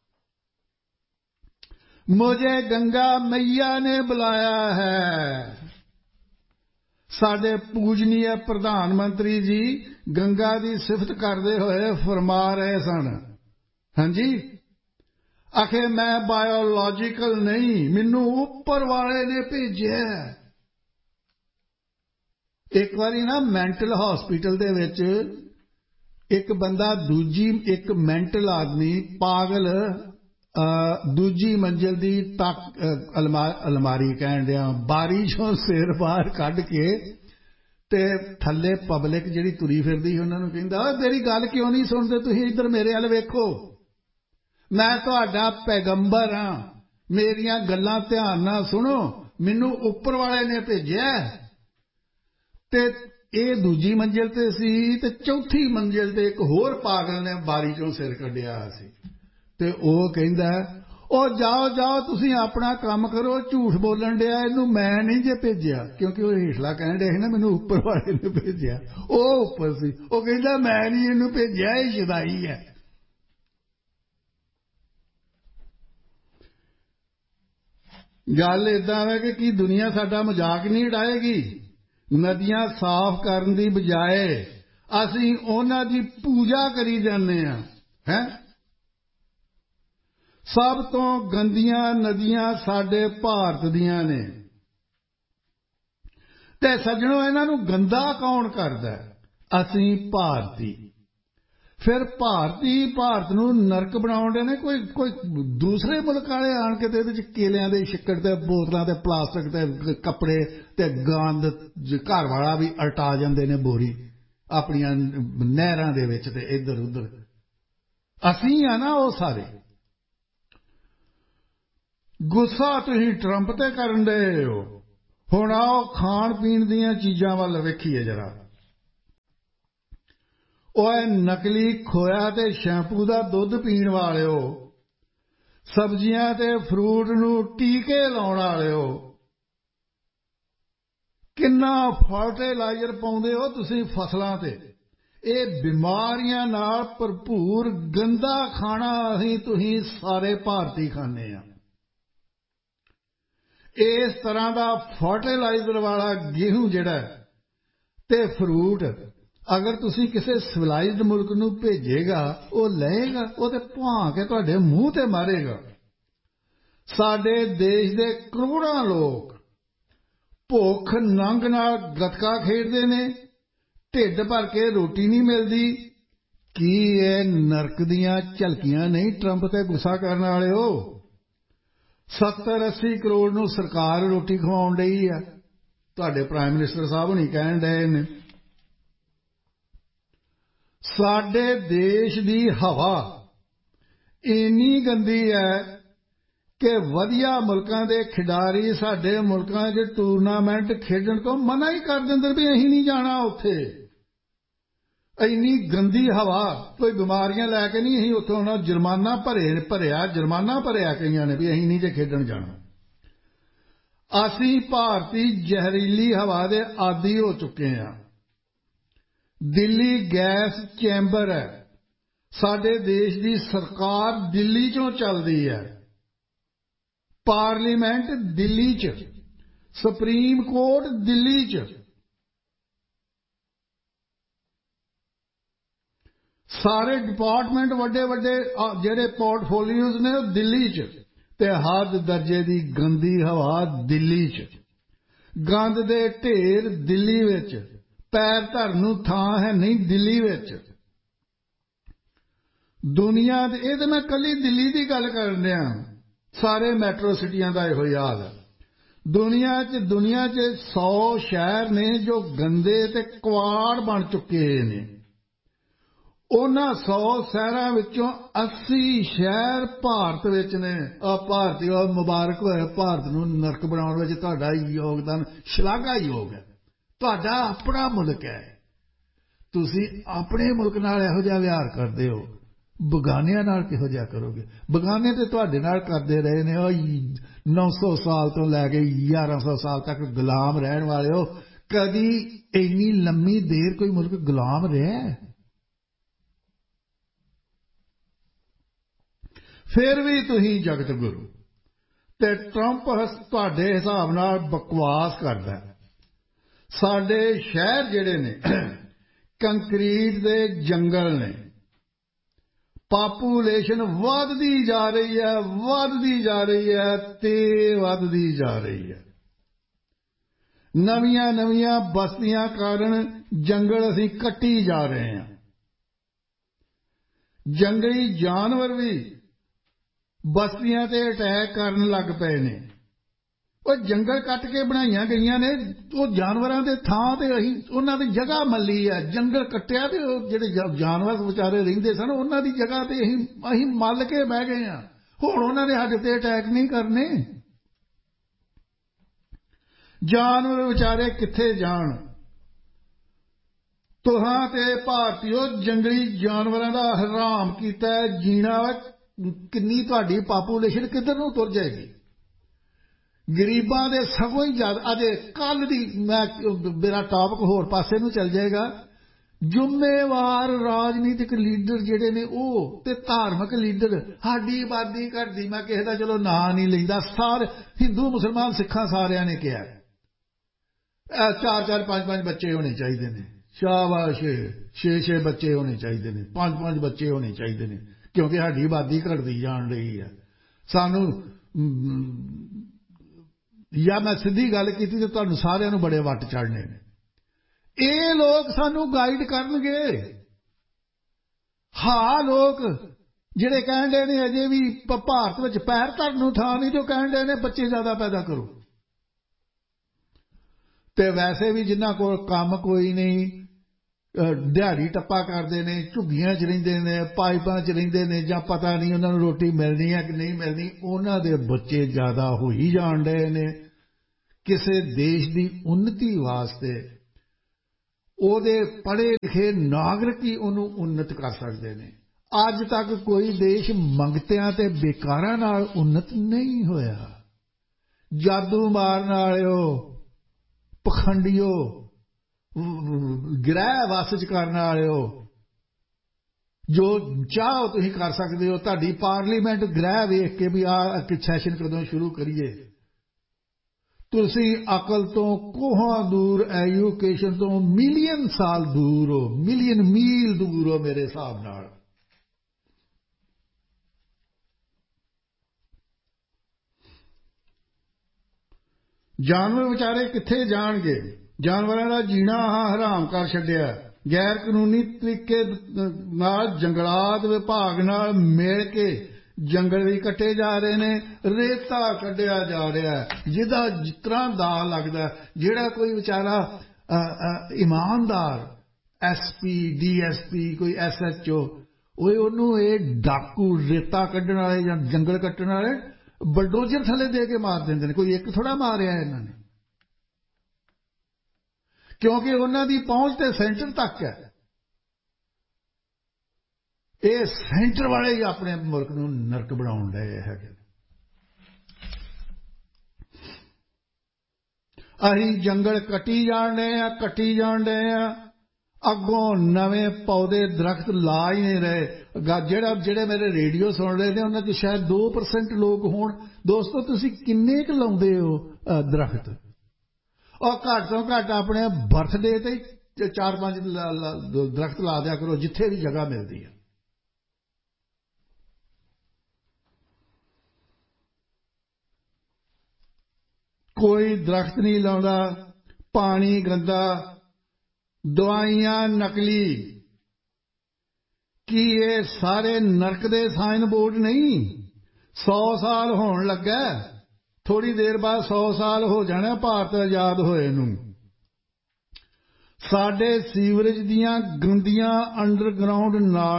ਮੁਝੇ ਗੰਗਾ मैया ने बुलाया है। ਸਾਡੇ ਪੂਜਨੀय ਪ੍ਰਧਾਨ ਮੰਤਰੀ ਜੀ ਗੰਗਾ ਦੀ ਸਿਫਤ ਕਰਦੇ ਹੋਏ ਫਰਮਾ ਰਹੇ ਸਨ, ਹਾਂਜੀ, ਆਖੇ ਮੈਂ ਬਾਇਓਲੋਜੀਕਲ ਨਹੀਂ, ਮੈਨੂੰ ਉੱਪਰ ਵਾਲੇ ਨੇ ਭੇਜਿਆ। ਇੱਕ ਵਾਰੀ ਨਾ ਮੈਂਟਲ ਹਸਪੀਟਲ ਦੇ ਵਿੱਚ ਇੱਕ ਬੰਦਾ ਇੱਕ ਮੈਂਟਲ ਆਦਮੀ ਪਾਗਲ ਦੂਜੀ ਮੰਜ਼ਿਲ ਦੀ ਅਲਮਾਰੀ ਕਹਿਣ ਡਿਆ, ਬਾਰੀ ਚੋਂ ਸਿਰ ਬਾਹਰ ਕੱਢ ਕੇ ਤੇ ਥੱਲੇ ਪਬਲਿਕ ਜਿਹੜੀ ਤੁਰੀ ਫਿਰਦੀ ਉਹਨਾਂ ਨੂੰ ਕਹਿੰਦਾ, ਮੇਰੀ ਗੱਲ ਕਿਉਂ ਨਹੀਂ ਸੁਣਦੇ ਤੁਸੀਂ, ਇੱਧਰ ਮੇਰੇ ਵੱਲ ਵੇਖੋ, ਮੈਂ ਤੁਹਾਡਾ ਪੈਗੰਬਰ ਹਾਂ, ਮੇਰੀਆਂ ਗੱਲਾਂ ਧਿਆਨ ਨਾਲ ਸੁਣੋ, ਮੈਨੂੰ ਉੱਪਰ ਵਾਲੇ ਨੇ ਭੇਜਿਆ। ਤੇ ਇਹ ਦੂਜੀ ਮੰਜ਼ਿਲ ਤੇ ਸੀ, ਤੇ ਚੌਥੀ ਮੰਜ਼ਿਲ ਤੇ ਇੱਕ ਹੋਰ ਪਾਗਲ ਨੇ ਬਾਰੀ ਚੋਂ ਸਿਰ ਕੱਢਿਆ ਸੀ। ਤੇ ਉਹ ਕਹਿੰਦਾ, ਉਹ ਜਾਓ ਤੁਸੀਂ ਆਪਣਾ ਕੰਮ ਕਰੋ, ਝੂਠ ਬੋਲਣ ਡਿਆ, ਇਹਨੂੰ ਮੈਂ ਨਹੀਂ ਜੇ ਭੇਜਿਆ, ਕਿਉਂਕਿ ਉਹ ਹੇਠਲਾ ਕਹਿਣ ਡਿਆ ਸੀ ਨਾ ਮੈਨੂੰ ਉੱਪਰ ਵਾਲੇ ਨੇ ਭੇਜਿਆ। ਉਹ ਉੱਪਰ ਸੀ, ਉਹ ਕਹਿੰਦਾ ਮੈਂ ਨਹੀਂ ਇਹਨੂੰ ਭੇਜਿਆ, ਇਹ ਸ਼ੁਦਾਈ ਹੈ। ਗੱਲ ਏਦਾਂ ਹੈ ਕਿ ਕੀ ਦੁਨੀਆ ਸਾਡਾ ਮਜ਼ਾਕ ਨਹੀਂ ਉਡਾਏਗੀ? ਨਦੀਆਂ ਸਾਫ਼ ਕਰਨ ਦੀ ਬਜਾਏ ਅਸੀਂ ਉਹਨਾਂ ਦੀ ਪੂਜਾ ਕਰੀ ਜਾਂਦੇ ਹਾਂ। ਸਭ ਤੋਂ ਗੰਦੀਆਂ ਨਦੀਆਂ ਸਾਡੇ ਭਾਰਤ ਦੀਆਂ ਨੇ, ਤੇ ਸੱਜਣੋ ਇਹਨਾਂ ਨੂੰ ਗੰਦਾ ਕੌਣ ਕਰਦਾ? ਅਸੀਂ ਭਾਰਤੀ। ਫਿਰ ਭਾਰਤੀ ਭਾਰਤ ਨੂੰ ਨਰਕ ਬਣਾਉਣ ਦੇ ਨੇ। ਕੋਈ ਦੂਸਰੇ ਮੁਲਕ ਵਾਲੇ ਆਣ ਕੇ ਤੇ ਇਹਦੇ 'ਚ ਕੇਲਿਆਂ ਦੇ ਛਿੱਕੜ ਤੇ ਬੋਤਲਾਂ ਤੇ ਪਲਾਸਟਿਕ ਤੇ ਕੱਪੜੇ ਤੇ ਗੰਦ ਘਰ ਵਾਲਾ ਵੀ ਅਲਟਾ ਜਾਂਦੇ ਨੇ ਬੋਰੀ ਆਪਣੀਆਂ ਨਹਿਰਾਂ ਦੇ ਵਿੱਚ ਤੇ ਇੱਧਰ ਉੱਧਰ। ਅਸੀਂ ਆ ਨਾ ਉਹ ਸਾਰੇ। ਗੁੱਸਾ ਤੁਸੀਂ ਟਰੰਪ ਤੇ ਕਰਨ ਡਏ ਹੋ। ਹੁਣ ਆਓ ਖਾਣ ਪੀਣ ਦੀਆਂ ਚੀਜ਼ਾਂ ਵੱਲ ਵੇਖੀਏ ਜਰਾ। ਓਏ ਨਕਲੀ ਖੋਇਆ ਤੇ ਸ਼ੈਂਪੂ ਦਾ ਦੁੱਧ ਪੀਣ ਵਾਲਿਓ, ਸਬਜ਼ੀਆਂ ਤੇ ਫਰੂਟ ਨੂੰ ਟੀਕੇ ਲਾਉਣ ਵਾਲਿਓ, ਕਿੰਨਾ ਫਰਟੀਲਾਈਜ਼ਰ ਪਾਉਂਦੇ ਹੋ ਤੁਸੀਂ ਫਸਲਾਂ ਤੇ। ਇਹ ਬਿਮਾਰੀਆਂ ਨਾਲ ਭਰਪੂਰ ਗੰਦਾ ਖਾਣਾ ਅਸੀਂ ਤੁਸੀਂ ਸਾਰੇ ਭਾਰਤੀ ਖਾਂਦੇ ਆ। ਇਸ ਤਰ੍ਹਾਂ ਦਾ ਫਰਟੀਲਾਈਜ਼ਰ ਵਾਲਾ गेहूं ਜਿਹੜਾ ਤੇ ਫਰੂਟ ਅਗਰ ਤੁਸੀਂ ਕਿਸੇ ਸਿਵਲਾਈਜ਼ਡ ਮੁਲਕ ਨੂੰ ਭੇਜੇਗਾ ਉਹ ਲਏਗਾ, ਉਹ ਤੇ ਭਾਂ ਕੇ ਤੁਹਾਡੇ ਮੂੰਹ ਤੇ ਮਾਰੇਗਾ। ਸਾਡੇ ਦੇਸ਼ ਦੇ ਕਰੋੜਾਂ ਲੋਕ ਭੁੱਖ ਨੰਗ ਨਾਲ ਗੱਤਕਾ ਖੇਡਦੇ ਨੇ, ਢਿੱਡ ਭਰ ਕੇ ਰੋਟੀ ਨਹੀਂ ਮਿਲਦੀ। ਕੀ ਇਹ ਨਰਕ ਦੀਆਂ ਝਲਕੀਆਂ ਨਹੀਂ ਟਰੰਪ ਤੇ ਗੁੱਸਾ ਕਰਨ ਵਾਲਿਓ? 70-80 ਕਰੋੜ ਨੂੰ ਸਰਕਾਰ ਰੋਟੀ ਖਵਾਉਣ ਡਈ ਆ। ਤੁਹਾਡੇ ਪ੍ਰਾਈਮ ਮਿਨਿਸਟਰ ਸਾਹਿਬ ਹੁਣੀ ਕਹਿਣ ਡਏ ਨੇ ਸਾਡੇ ਦੇਸ਼ ਦੀ ਹਵਾ ਇੰਨੀ ਗੰਦੀ ਹੈ ਕਿ ਵਧੀਆ ਮੁਲਕਾਂ ਦੇ ਖਿਡਾਰੀ ਸਾਡੇ ਮੁਲਕਾਂ 'ਚ ਟੂਰਨਾਮੈਂਟ ਖੇਡਣ ਤੋਂ ਮਨਾ ਹੀ ਕਰ ਦਿੰਦੇ ਵੀ ਅਸੀਂ ਨਹੀਂ ਜਾਣਾ ਉੱਥੇ। ਇੰਨੀ ਗੰਦੀ ਹਵਾ, ਕੋਈ ਬਿਮਾਰੀਆਂ ਲੈ ਕੇ ਨਹੀਂ ਅਸੀਂ ਉੱਥੋਂ ਆਉਣਾ। ਜੁਰਮਾਨਾ ਭਰਿਆ ਕਈਆਂ ਨੇ ਵੀ ਅਸੀਂ ਨਹੀਂ ਜੇ ਖੇਡਣ ਜਾਣਾ। ਅਸੀਂ ਭਾਰਤੀ ਜ਼ਹਿਰੀਲੀ ਹਵਾ ਦੇ ਆਦੀ ਹੋ ਚੁੱਕੇ ਹਾਂ। ਦਿੱਲੀ ਗੈਸ ਚੈਂਬਰ ਹੈ, ਸਾਡੇ ਦੇਸ਼ ਦੀ ਸਰਕਾਰ ਦਿੱਲੀ 'ਚੋਂ ਚੱਲਦੀ ਹੈ, ਪਾਰਲੀਮੈਂਟ ਦਿੱਲੀ 'ਚ, ਸੁਪਰੀਮ ਕੋਰਟ ਦਿੱਲੀ 'ਚ, ਸਾਰੇ ਡਿਪਾਰਟਮੈਂਟ ਵੱਡੇ ਵੱਡੇ ਜਿਹੜੇ ਪੋਰਟਫੋਲੀਓਜ਼ ਨੇ ਉਹ ਦਿੱਲੀ 'ਚ, ਤੇ ਹੱਦ ਦਰਜੇ ਦੀ ਗੰਦੀ ਹਵਾ ਦਿੱਲੀ 'ਚ, ਗੰਦ ਦੇ ਢੇਰ ਦਿੱਲੀ ਵਿੱਚ, ਪੈਰ ਧਰਨ ਨੂੰ ਥਾਂ ਹੈ ਨਹੀਂ ਦਿੱਲੀ ਵਿੱਚ। ਦੁਨੀਆ ਦੇ, ਇਹ ਤਾਂ ਮੈਂ ਕੱਲੀ ਦਿੱਲੀ ਦੀ ਗੱਲ ਕਰਨ ਡਿਆ, ਸਾਰੇ ਮੈਟਰੋ ਸਿਟੀਆਂ ਦਾ ਇਹੋ ਹੀ ਹਾਲ ਹੈ। ਦੁਨੀਆ 'ਚ 100 ਸ਼ਹਿਰ ਨੇ ਜੋ ਗੰਦੇ ਤੇ ਕਵਾੜ ਬਣ ਚੁੱਕੇ ਨੇ। ਉਹਨਾਂ 100 ਸ਼ਹਿਰਾਂ ਵਿੱਚੋਂ 80 ਸ਼ਹਿਰ ਭਾਰਤ ਵਿੱਚ ਨੇ। ਭਾਰਤੀਓ ਮੁਬਾਰਕ ਹੋਏ, ਭਾਰਤ ਨੂੰ ਨਰਕ ਬਣਾਉਣ ਵਿੱਚ ਤੁਹਾਡਾ ਯੋਗਦਾਨ ਸ਼ਲਾਘਾਯੋਗ ਹੈ। ਤੁਹਾਡਾ ਆਪਣਾ ਮੁਲਕ ਹੈ, ਤੁਸੀਂ ਆਪਣੇ ਮੁਲਕ ਨਾਲ ਇਹੋ ਜਿਹਾ ਵਿਹਾਰ ਕਰਦੇ ਹੋ, ਬਗਾਨਿਆਂ ਨਾਲ ਕਿਹੋ ਜਿਹਾ ਕਰੋਗੇ? ਬਗਾਨੇ ਤੇ ਤੁਹਾਡੇ ਨਾਲ ਕਰਦੇ ਰਹੇ ਨੇ 900 ਸਾਲ ਤੋਂ ਲੈ ਕੇ 1100 ਸਾਲ ਤੱਕ ਗੁਲਾਮ ਰਹਿਣ ਵਾਲਿਓ। ਕਦੀ ਇੰਨੀ ਲੰਮੀ ਦੇਰ ਕੋਈ ਮੁਲਕ ਗੁਲਾਮ ਰਿਹਾ? ਫਿਰ ਵੀ ਤੁਸੀਂ ਜਗਤ ਗੁਰੂ ਤੇ ਟਰੰਪ ਤੁਹਾਡੇ ਹਿਸਾਬ ਨਾਲ ਬਕਵਾਸ ਕਰਦਾ। ਸਾਡੇ ਸ਼ਹਿਰ ਜਿਹੜੇ ਨੇ ਕੰਕਰੀਟ ਦੇ ਜੰਗਲ ਨੇ, ਪਾਪੂਲੇਸ਼ਨ ਵੱਧਦੀ ਜਾ ਰਹੀ ਹੈ ਤੇ ਵੱਧਦੀ ਜਾ ਰਹੀ ਹੈ। ਨਵੀਆਂ ਬਸਤੀਆਂ ਕਾਰਨ ਜੰਗਲ ਅਸੀਂ ਕੱਟੀ ਜਾ ਰਹੇ ਹਾਂ। ਜੰਗਲੀ ਜਾਨਵਰ ਵੀ ਬਸਤੀਆਂ ਤੇ ਅਟੈਕ ਕਰਨ ਲੱਗ ਪਏ ਨੇ। ਉਹ ਜੰਗਲ ਕੱਟ ਕੇ ਬਣਾਈਆਂ ਗਈਆਂ ਨੇ, ਉਹ ਜਾਨਵਰਾਂ ਦੇ ਥਾਂ ਤੇ ਅਸੀਂ ਉਹਨਾਂ ਦੀ ਜਗ੍ਹਾ ਮੱਲੀ ਹੈ। ਜੰਗਲ ਕੱਟਿਆ ਤੇ ਉਹ ਜਿਹੜੇ ਜਾਨਵਰ ਵਿਚਾਰੇ ਰਹਿੰਦੇ ਸਨ ਉਹਨਾਂ ਦੀ ਜਗ੍ਹਾ ਤੇ ਅਸੀਂ ਮੱਲ ਕੇ ਬਹਿ ਗਏ ਹਾਂ। ਹੁਣ ਉਹਨਾਂ ਨੇ ਸਾਡੇ ਤੇ ਅਟੈਕ ਨਹੀਂ ਕਰਨੇ। ਜਾਨਵਰ ਵਿਚਾਰੇ ਕਿੱਥੇ ਜਾਣ? ਤੁਹਾਂ ਤੇ ਭਾਰਤੀਓ ਜੰਗਲੀ ਜਾਨਵਰਾਂ ਦਾ ਹਰਾਮ ਕੀਤਾ ਜੀਣਾ। ਕਿੰਨੀ ਤੁਹਾਡੀ ਪਾਪੂਲੇਸ਼ਨ ਕਿੱਧਰ ਨੂੰ ਤੁਰ ਜਾਏਗੀ? ਗਰੀਬਾਂ ਦੇ ਸਗੋਂ ਹੀ ਜ਼ਿਆਦਾ। ਅਜੇ ਕੱਲ ਦੀ ਮੇਰਾ ਟਾਪਿਕ ਹੋਰ ਪਾਸੇ ਨੂੰ ਚੱਲ ਜਾਏਗਾ। ਜ਼ਿੰਮੇਵਾਰ ਰਾਜਨੀਤਿਕ ਲੀਡਰ ਜਿਹੜੇ ਨੇ ਉਹ ਤੇ ਧਾਰਮਿਕ ਲੀਡਰ, ਸਾਡੀ ਆਬਾਦੀ ਘਟਦੀ, ਮੈਂ ਕਿਸੇ ਦਾ ਚਲੋ ਨਾਂ ਨਹੀਂ ਲੈਂਦਾ, ਸਾਰੇ ਹਿੰਦੂ ਮੁਸਲਮਾਨ ਸਿੱਖਾਂ ਸਾਰਿਆਂ ਨੇ ਕਿਹਾ 4-4 5-5 ਬੱਚੇ ਹੋਣੇ ਚਾਹੀਦੇ ਨੇ। ਸ਼ਾਬਾਸ਼, 6-6 ਬੱਚੇ ਹੋਣੇ ਚਾਹੀਦੇ ਨੇ, 5-5 ਬੱਚੇ ਹੋਣੇ ਚਾਹੀਦੇ ਨੇ, ਕਿਉਂਕਿ ਸਾਡੀ ਆਬਾਦੀ ਘਟਦੀ ਜਾਣ ਰਹੀ ਹੈ। ਸਾਨੂੰ ਜਾਂ ਮੈਂ ਸਿੱਧੀ ਗੱਲ ਕੀਤੀ ਤੇ ਤੁਹਾਨੂੰ ਸਾਰਿਆਂ ਨੂੰ ਬੜੇ ਵੱਟ ਚੜ੍ਹਨੇ ਨੇ। ਇਹ ਲੋਕ ਸਾਨੂੰ ਗਾਈਡ ਕਰਨਗੇ। ਲੋਕ ਜਿਹੜੇ ਕਹਿੰਦੇ ਨੇ ਅਜੇ ਵੀ ਭਾਰਤ ਵਿੱਚ ਪੈਰ ਧਰਨ ਨੂੰ ਥਾਂ ਨਹੀਂ, ਜੋ ਕਹਿੰਦੇ ਨੇ ਬੱਚੇ ਜ਼ਿਆਦਾ ਪੈਦਾ ਕਰੋ। ਤੇ ਵੈਸੇ ਵੀ ਜਿਨ੍ਹਾਂ ਕੋਲ ਕੰਮ ਕੋਈ ਨਹੀਂ, ਦਿਹਾੜੀ ਟੱਪਾ ਕਰਦੇ ਨੇ, ਝੁੱਗੀਆਂ 'ਚ ਰਹਿੰਦੇ ਨੇ, ਪਾਈਪਾਂ 'ਚ ਰਹਿੰਦੇ ਨੇ, ਜਾਂ ਪਤਾ ਨਹੀਂ ਉਹਨਾਂ ਨੂੰ ਰੋਟੀ ਮਿਲਣੀ ਹੈ ਕਿ ਨਹੀਂ ਮਿਲਣੀ, ਉਹਨਾਂ ਦੇ ਬੱਚੇ ਜ਼ਿਆਦਾ ਹੋਈ ਜਾਣ ਰਹੇ ਨੇ। ਕਿਸੇ ਦੇਸ਼ ਦੀ ਉੱਨਤੀ ਵਾਸਤੇ ਉਹਦੇ ਪੜ੍ਹੇ ਲਿਖੇ ਨਾਗਰਿਕ ਹੀ ਉਹਨੂੰ ਉੱਨਤ ਕਰ ਸਕਦੇ ਨੇ। ਅੱਜ ਤੱਕ ਕੋਈ ਦੇਸ਼ ਮੰਗਤਿਆਂ ਤੇ ਬੇਕਾਰਾਂ ਨਾਲ ਉੱਨਤ ਨਹੀਂ ਹੋਇਆ। ਜਾਦੂ ਮਾਰਨ ਵਾਲਿਓ, ਪਖੰਡੀਓ, ਗ੍ਰਹਿ ਵਸ ਚ ਕਰਨ ਵਾਲਿਓ, ਜੋ ਚਾਹੋ ਤੁਸੀਂ ਕਰ ਸਕਦੇ ਹੋ। ਤੁਹਾਡੀ ਪਾਰਲੀਮੈਂਟ ਗ੍ਰਹਿ ਵੇਖ ਕੇ ਵੀ ਆਹ ਸੈਸ਼ਨ ਕਦੋਂ ਸ਼ੁਰੂ ਕਰੀਏ। ਤੁਸੀਂ ਅਕਲ ਤੋਂ ਕੋਹਾਂ ਦੂਰ, ਐਜੂਕੇਸ਼ਨ ਤੋਂ ਮਿਲੀਅਨ ਸਾਲ ਦੂਰ ਹੋ, ਮਿਲੀਅਨ ਮੀਲ ਦੂਰ ਹੋ ਮੇਰੇ ਹਿਸਾਬ ਨਾਲ। ਜਾਨਵਰ ਵਿਚਾਰੇ ਕਿੱਥੇ ਜਾਣਗੇ? ਜਾਨਵਰਾਂ ਦਾ ਜੀਣਾ ਹਰਾਮ ਕਰ ਛੱਡਿਆ। ਗੈਰ ਕਾਨੂੰਨੀ ਤਰੀਕੇ ਨਾਲ ਜੰਗਲਾਤ ਵਿਭਾਗ ਨਾਲ ਮਿਲ ਕੇ ਜੰਗਲ ਵੀ ਕੱਟੇ ਜਾ ਰਹੇ ਨੇ, ਰੇਤਾ ਕੱਢਿਆ ਜਾ ਰਿਹਾ, ਜਿਹਦਾ ਜਿਸ ਤਰ੍ਹਾਂ ਦਾ ਲੱਗਦਾ। ਜਿਹੜਾ ਕੋਈ ਵਿਚਾਰਾ ਇਮਾਨਦਾਰ SP DSP ਕੋਈ SHO ਉਹਨੂੰ ਇਹ ਡਾਕੂ ਰੇਤਾ ਕੱਢਣ ਵਾਲੇ ਜਾਂ ਜੰਗਲ ਕੱਟਣ ਵਾਲੇ ਬਲਡੋਜ਼ਰ ਥੱਲੇ ਦੇ ਕੇ ਮਾਰ ਦਿੰਦੇ ਨੇ। ਕੋਈ ਇੱਕ ਥੋੜ੍ਹਾ ਮਾਰਿਆ ਇਹਨਾਂ ਨੇ, ਕਿਉਂਕਿ ਉਹਨਾਂ ਦੀ ਪਹੁੰਚ ਤੇ ਸੈਂਟਰ ਤੱਕ ਹੈ। ਇਹ ਸੈਂਟਰ ਵਾਲੇ ਹੀ ਆਪਣੇ ਮੁਲਕ ਨੂੰ ਨਰਕ ਬਣਾਉਣ ਡਏ ਹੈਗੇ। ਅਸੀਂ ਜੰਗਲ ਕੱਟੀ ਜਾਣ ਡਏ ਆ, ਅੱਗੋਂ ਨਵੇਂ ਪੌਦੇ ਦਰਖਤ ਲਾ ਹੀ ਨਹੀਂ ਰਹੇ। ਜਿਹੜੇ ਮੇਰੇ ਰੇਡੀਓ ਸੁਣ ਰਹੇ ਨੇ ਉਹਨਾਂ 'ਚ ਸ਼ਾਇਦ 2% ਲੋਕ ਹੋਣ। ਦੋਸਤੋ, ਤੁਸੀਂ ਕਿੰਨੇ ਕੁ ਲਾਉਂਦੇ ਹੋ ਦਰਖਤ? ਔਰ ਘੱਟ ਤੋਂ ਘੱਟ ਆਪਣੇ ਬਰਥਡੇ ਤੇ 4-5 ਦਰਖਤ ਲਾ ਦਿਆ ਕਰੋ, ਜਿੱਥੇ ਵੀ ਜਗ੍ਹਾ ਮਿਲਦੀ ਹੈ। ਕੋਈ ਦਰਖਤ ਨਹੀਂ ਲਾਉਂਦਾ, ਪਾਣੀ ਗੰਦਾ, ਦਵਾਈਆਂ ਨਕਲੀ। ਕੀ ਇਹ ਸਾਰੇ ਨਰਕ ਦੇ ਸਾਈਨ ਬੋਰਡ ਨਹੀਂ? 100 ਸਾਲ ਹੋਣ ਲੱਗਾ, ਥੋੜੀ ਦੇਰ ਬਾਅਦ 100 ਸਾਲ ਹੋ ਜਾਣਾ ਭਾਰਤ ਆਜ਼ਾਦ ਹੋਏ ਨੂੰ। ਸਾਡੇ ਸੀਵਰੇਜ ਦੀਆਂ ਗੰਦੀਆਂ ਅੰਡਰਗਰਾਉਂਡ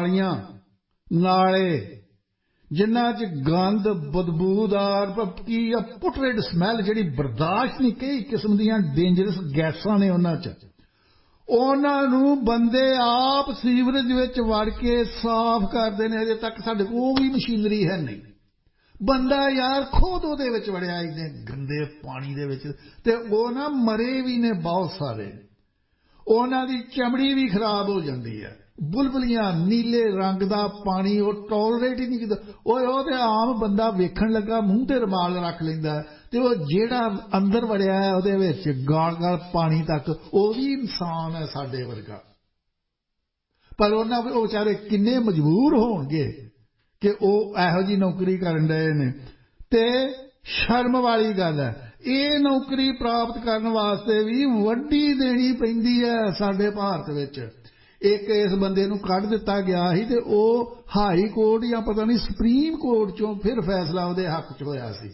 ਨਾਲੇ ਜਿਨ੍ਹਾਂ 'ਚ ਗੰਦ, ਬਦਬੂਦਾਰ ਕੀ ਆ, ਪੁਟਰੇਡ ਸਮੈਲ ਜਿਹੜੀ ਬਰਦਾਸ਼ਤ ਨਹੀਂ, ਕਈ ਕਿਸਮ ਦੀਆਂ ਡੇਂਜਰਸ ਗੈਸਾਂ ਨੇ ਉਹਨਾਂ 'ਚ। ਉਹਨਾਂ ਨੂੰ ਬੰਦੇ ਆਪ ਸੀਵਰੇਜ ਵਿੱਚ ਵੜ ਕੇ ਸਾਫ਼ ਕਰਦੇ ਨੇ। ਅਜੇ ਤੱਕ ਸਾਡੇ ਕੋਲ ਉਹ ਵੀ ਮਸ਼ੀਨਰੀ ਹੈ ਨਹੀਂ। ਬੰਦਾ ਯਾਰ ਖੁਦ ਉਹਦੇ ਵਿੱਚ ਵੜਿਆ ਇੰਨੇ ਗੰਦੇ ਪਾਣੀ ਦੇ ਵਿੱਚ, ਤੇ ਉਹ ਨਾ ਮਰੇ ਵੀ ਨੇ ਬਹੁਤ ਸਾਰੇ। ਉਹਨਾਂ ਦੀ ਚਮੜੀ ਵੀ ਖਰਾਬ ਹੋ ਜਾਂਦੀ ਹੈ। ਬੁਲਬੁਲੀਆਂ, ਨੀਲੇ ਰੰਗ ਦਾ ਪਾਣੀ ਉਹ ਟੋਲਰੇਟ ਹੀ ਨਹੀਂ ਕੀਤਾ। ਉਹ ਤੇ ਆਮ ਬੰਦਾ ਵੇਖਣ ਲੱਗਾ ਮੂੰਹ ਤੇ ਰੁਮਾਲ ਰੱਖ ਲੈਂਦਾ, ਤੇ ਉਹ ਜਿਹੜਾ ਅੰਦਰ ਵੜਿਆ ਹੈ ਉਹਦੇ ਵਿੱਚ ਗਾਲ ਪਾਣੀ ਤੱਕ, ਉਹ ਵੀ ਇਨਸਾਨ ਹੈ ਸਾਡੇ ਵਰਗਾ। ਪਰ ਉਹ ਵਿਚਾਰੇ ਕਿੰਨੇ ਮਜਬੂਰ ਹੋਣਗੇ ਕਿ ਉਹ ਇਹੋ ਜਿਹੀ ਨੌਕਰੀ ਕਰਨ ਡਏ ਨੇ। ਤੇ ਸ਼ਰਮ ਵਾਲੀ ਗੱਲ ਹੈ, ਇਹ ਨੌਕਰੀ ਪ੍ਰਾਪਤ ਕਰਨ ਵਾਸਤੇ ਵੀ ਵड्डी ਦੇਣੀ ਪੈਂਦੀ ਹੈ ਸਾਡੇ ਭਾਰਤ ਵਿੱਚ। ਇੱਕ ਇਸ ਬੰਦੇ ਨੂੰ ਕੱਢ ਦਿੱਤਾ ਗਿਆ ਸੀ, ਤੇ ਉਹ ਹਾਈ ਕੋਰਟ ਜਾਂ ਪਤਾ ਨਹੀਂ ਸੁਪਰੀਮ ਕੋਰਟ ਚੋਂ ਫਿਰ ਫੈਸਲਾ ਉਹਦੇ ਹੱਕ 'ਚ ਹੋਇਆ ਸੀ।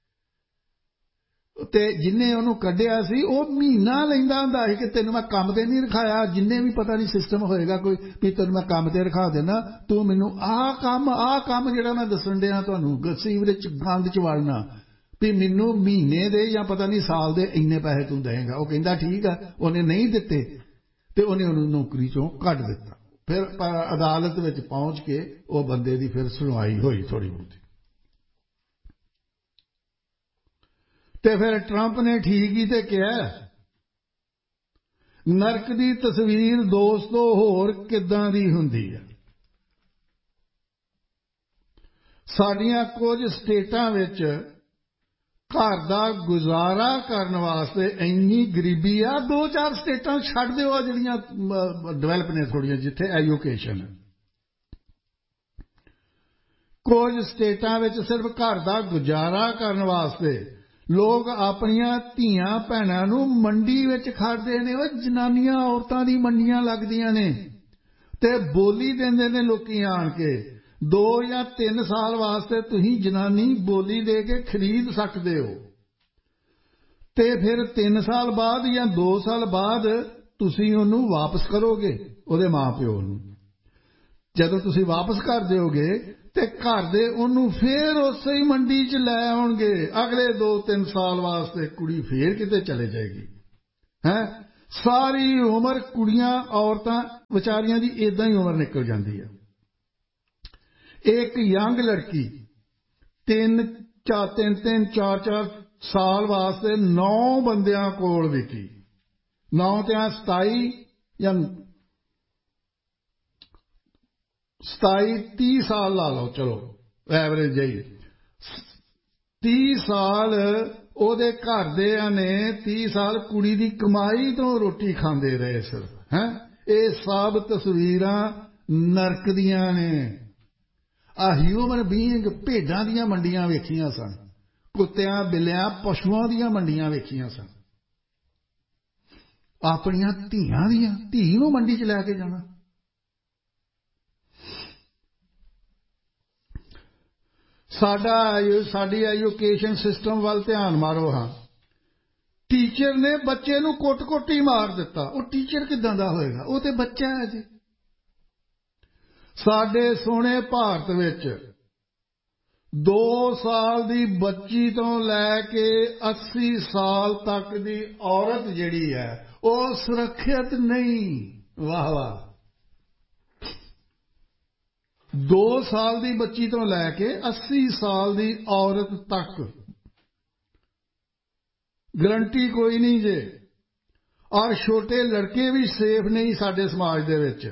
ਤੇ ਜਿੰਨੇ ਉਹਨੂੰ ਕੱਢਿਆ ਸੀ ਉਹ ਮਹੀਨਾ ਲੈਂਦਾ ਹੁੰਦਾ ਸੀ ਕਿ ਤੈਨੂੰ ਮੈਂ ਕੰਮ ਤੇ ਨਹੀਂ ਰਖਾਇਆ। ਜਿੰਨੇ ਵੀ ਪਤਾ ਨਹੀਂ ਸਿਸਟਮ ਹੋਏਗਾ ਕੋਈ ਵੀ ਤੈਨੂੰ ਮੈਂ ਕੰਮ ਤੇ ਰਖਾ ਦੇਣਾ, ਤੂੰ ਮੈਨੂੰ ਆਹ ਕੰਮ ਜਿਹੜਾ ਮੈਂ ਦੱਸਣ ਡਿਆ ਤੁਹਾਨੂੰ, ਸੀਵਰੇਜ 'ਚ ਗੰਦ 'ਚ ਵੜਨਾ, ਵੀ ਮੈਨੂੰ ਮਹੀਨੇ ਦੇ ਜਾਂ ਪਤਾ ਨਹੀਂ ਸਾਲ ਦੇ ਇੰਨੇ ਪੈਸੇ ਤੂੰ ਦੇਏਗਾ। ਉਹ ਕਹਿੰਦਾ ਠੀਕ ਆ। ਉਹਨੇ ਨਹੀਂ ਦਿੱਤੇ ਤੇ ਉਹਨੇ ਉਹਨੂੰ ਨੌਕਰੀ ਚੋਂ ਕੱਢ ਦਿੱਤਾ। ਫਿਰ ਅਦਾਲਤ ਵਿੱਚ ਪਹੁੰਚ ਕੇ ਉਹ ਬੰਦੇ ਦੀ ਫਿਰ ਸੁਣਵਾਈ ਹੋਈ ਥੋੜ੍ਹੀ ਬਹੁਤੀ। ਤੇ ਫਿਰ ਟਰੰਪ ਨੇ ਠੀਕ ਹੀ ਤੇ ਕਿਹਾ। ਨਰਕ ਦੀ ਤਸਵੀਰ ਦੋਸਤੋ ਹੋਰ ਕਿੱਦਾਂ ਦੀ ਹੁੰਦੀ ਹੈ? ਸਾਡੀਆਂ ਕੁਝ ਸਟੇਟਾਂ ਵਿੱਚ ਘਰ ਦਾ ਗੁਜ਼ਾਰਾ ਕਰਨ ਵਾਸਤੇ ਇੰਨੀ ਗਰੀਬੀ ਆ। 2-4 ਸਟੇਟਾਂ ਛੱਡ ਦਿਓ ਜਿਹੜੀਆਂ ਡਿਵੈਲਪ ਨੇ ਥੋੜ੍ਹੀਆਂ, ਜਿੱਥੇ ਐਜੂਕੇਸ਼ਨ ਹੈ। ਕੁਝ ਸਟੇਟਾਂ ਵਿੱਚ ਸਿਰਫ ਘਰ ਦਾ ਗੁਜ਼ਾਰਾ ਕਰਨ ਵਾਸਤੇ ਲੋਕ ਆਪਣੀਆਂ ਧੀਆਂ ਭੈਣਾਂ ਨੂੰ ਮੰਡੀ ਵਿੱਚ ਖੜਦੇ ਨੇ। ਉਹ ਜਨਾਨੀਆਂ ਔਰਤਾਂ ਦੀ ਮੰਡੀਆਂ ਲੱਗਦੀਆਂ ਨੇ ਤੇ ਬੋਲੀ ਦਿੰਦੇ ਨੇ ਲੋਕੀ ਆਣ ਕੇ। 2 ਜਾਂ 3 ਸਾਲ ਵਾਸਤੇ ਤੁਸੀਂ ਜਨਾਨੀ ਬੋਲੀ ਦੇ ਕੇ ਖਰੀਦ ਸਕਦੇ ਹੋ, ਤੇ ਫਿਰ 3 ਸਾਲ ਬਾਅਦ ਜਾਂ 2 ਸਾਲ ਬਾਅਦ ਤੁਸੀਂ ਉਹਨੂੰ ਵਾਪਸ ਕਰੋਗੇ ਉਹਦੇ ਮਾਂ ਪਿਓ ਨੂੰ। ਜਦੋਂ ਤੁਸੀਂ ਵਾਪਸ ਕਰ ਦਿਓਗੇ ਤੇ ਘਰ ਦੇ ਉਹਨੂੰ ਫੇਰ ਉਸੇ ਹੀ ਮੰਡੀ 'ਚ ਲੈ ਆਉਣਗੇ। ਅਗਲੇ 2-3 ਸਾਲ ਵਾਸਤੇ ਕੁੜੀ ਫੇਰ ਕਿਤੇ ਚਲੇ ਜਾਏਗੀ। ਸਾਰੀ ਉਮਰ ਕੁੜੀਆਂ ਔਰਤਾਂ ਵਿਚਾਰੀਆਂ ਦੀ ਇਦਾਂ ਹੀ ਉਮਰ ਨਿਕਲ ਜਾਂਦੀ ਹੈ। ਇੱਕ ਯੰਗ ਲੜਕੀ 3-4 ਸਾਲ ਵਾਸਤੇ 9 ਬੰਦਿਆਂ ਕੋਲ ਵਿਕੀ। 9 ਤੇ 27 ਜਾਂ 27-30 ਸਾਲ ਲਾ ਲਓ, ਚਲੋ ਐਵਰੇਜ ਜਿਹੀ 30 ਸਾਲ ਉਹਦੇ ਘਰਦਿਆਂ ਨੇ 30 ਸਾਲ ਕੁੜੀ ਦੀ ਕਮਾਈ ਤੋਂ ਰੋਟੀ ਖਾਂਦੇ ਰਹੇ ਸਿਰਫ। ਇਹ ਸਭ ਤਸਵੀਰਾਂ ਨਰਕ ਦੀਆਂ ਨੇ। ਆ ਹਿਊਮਨ ਬੀਇੰਗ ਭੇਡਾਂ ਦੀਆਂ ਮੰਡੀਆਂ ਵੇਖੀਆਂ ਸਨ, ਕੁੱਤਿਆਂ ਬਿੱਲਿਆਂ ਪਸ਼ੂਆਂ ਦੀਆਂ ਮੰਡੀਆਂ ਵੇਖੀਆਂ ਸਨ। ਆਪਣੀਆਂ ਧੀਆਂ ਦੀਆਂ ਧੀ ਨੂੰ ਮੰਡੀ 'ਚ ਲੈ ਕੇ ਜਾਣਾ। ਸਾਡੀ ਐਜੂਕੇਸ਼ਨ ਸਿਸਟਮ ਵੱਲ ਧਿਆਨ ਮਾਰੋ। ਹਾਂ, ਟੀਚਰ ਨੇ ਬੱਚੇ ਨੂੰ ਕੁੱਟ-ਕੁੱਟ ਹੀ ਮਾਰ ਦਿੱਤਾ। ਉਹ ਟੀਚਰ ਕਿੱਦਾਂ ਦਾ ਹੋਏਗਾ? ਉਹ ਤੇ ਬੱਚਾ ਹੈ ਜੀ। ਸਾਡੇ ਸੋਹਣੇ ਭਾਰਤ ਵਿੱਚ 2 ਸਾਲ ਦੀ ਬੱਚੀ ਤੋਂ ਲੈ ਕੇ 80 ਸਾਲ ਤੱਕ ਦੀ ਔਰਤ ਜਿਹੜੀ ਹੈ ਉਹ ਸੁਰੱਖਿਅਤ ਨਹੀਂ। ਵਾਹ ਵਾਹ। 2 ਸਾਲ ਦੀ ਬੱਚੀ ਤੋਂ ਲੈ ਕੇ 80 ਸਾਲ ਦੀ ਔਰਤ ਤੱਕ ਗਰੰਟੀ ਕੋਈ ਨਹੀਂ ਜੇ। ਔਰ ਛੋਟੇ ਲੜਕੇ ਵੀ ਸੇਫ ਨਹੀਂ ਸਾਡੇ ਸਮਾਜ ਦੇ ਵਿੱਚ।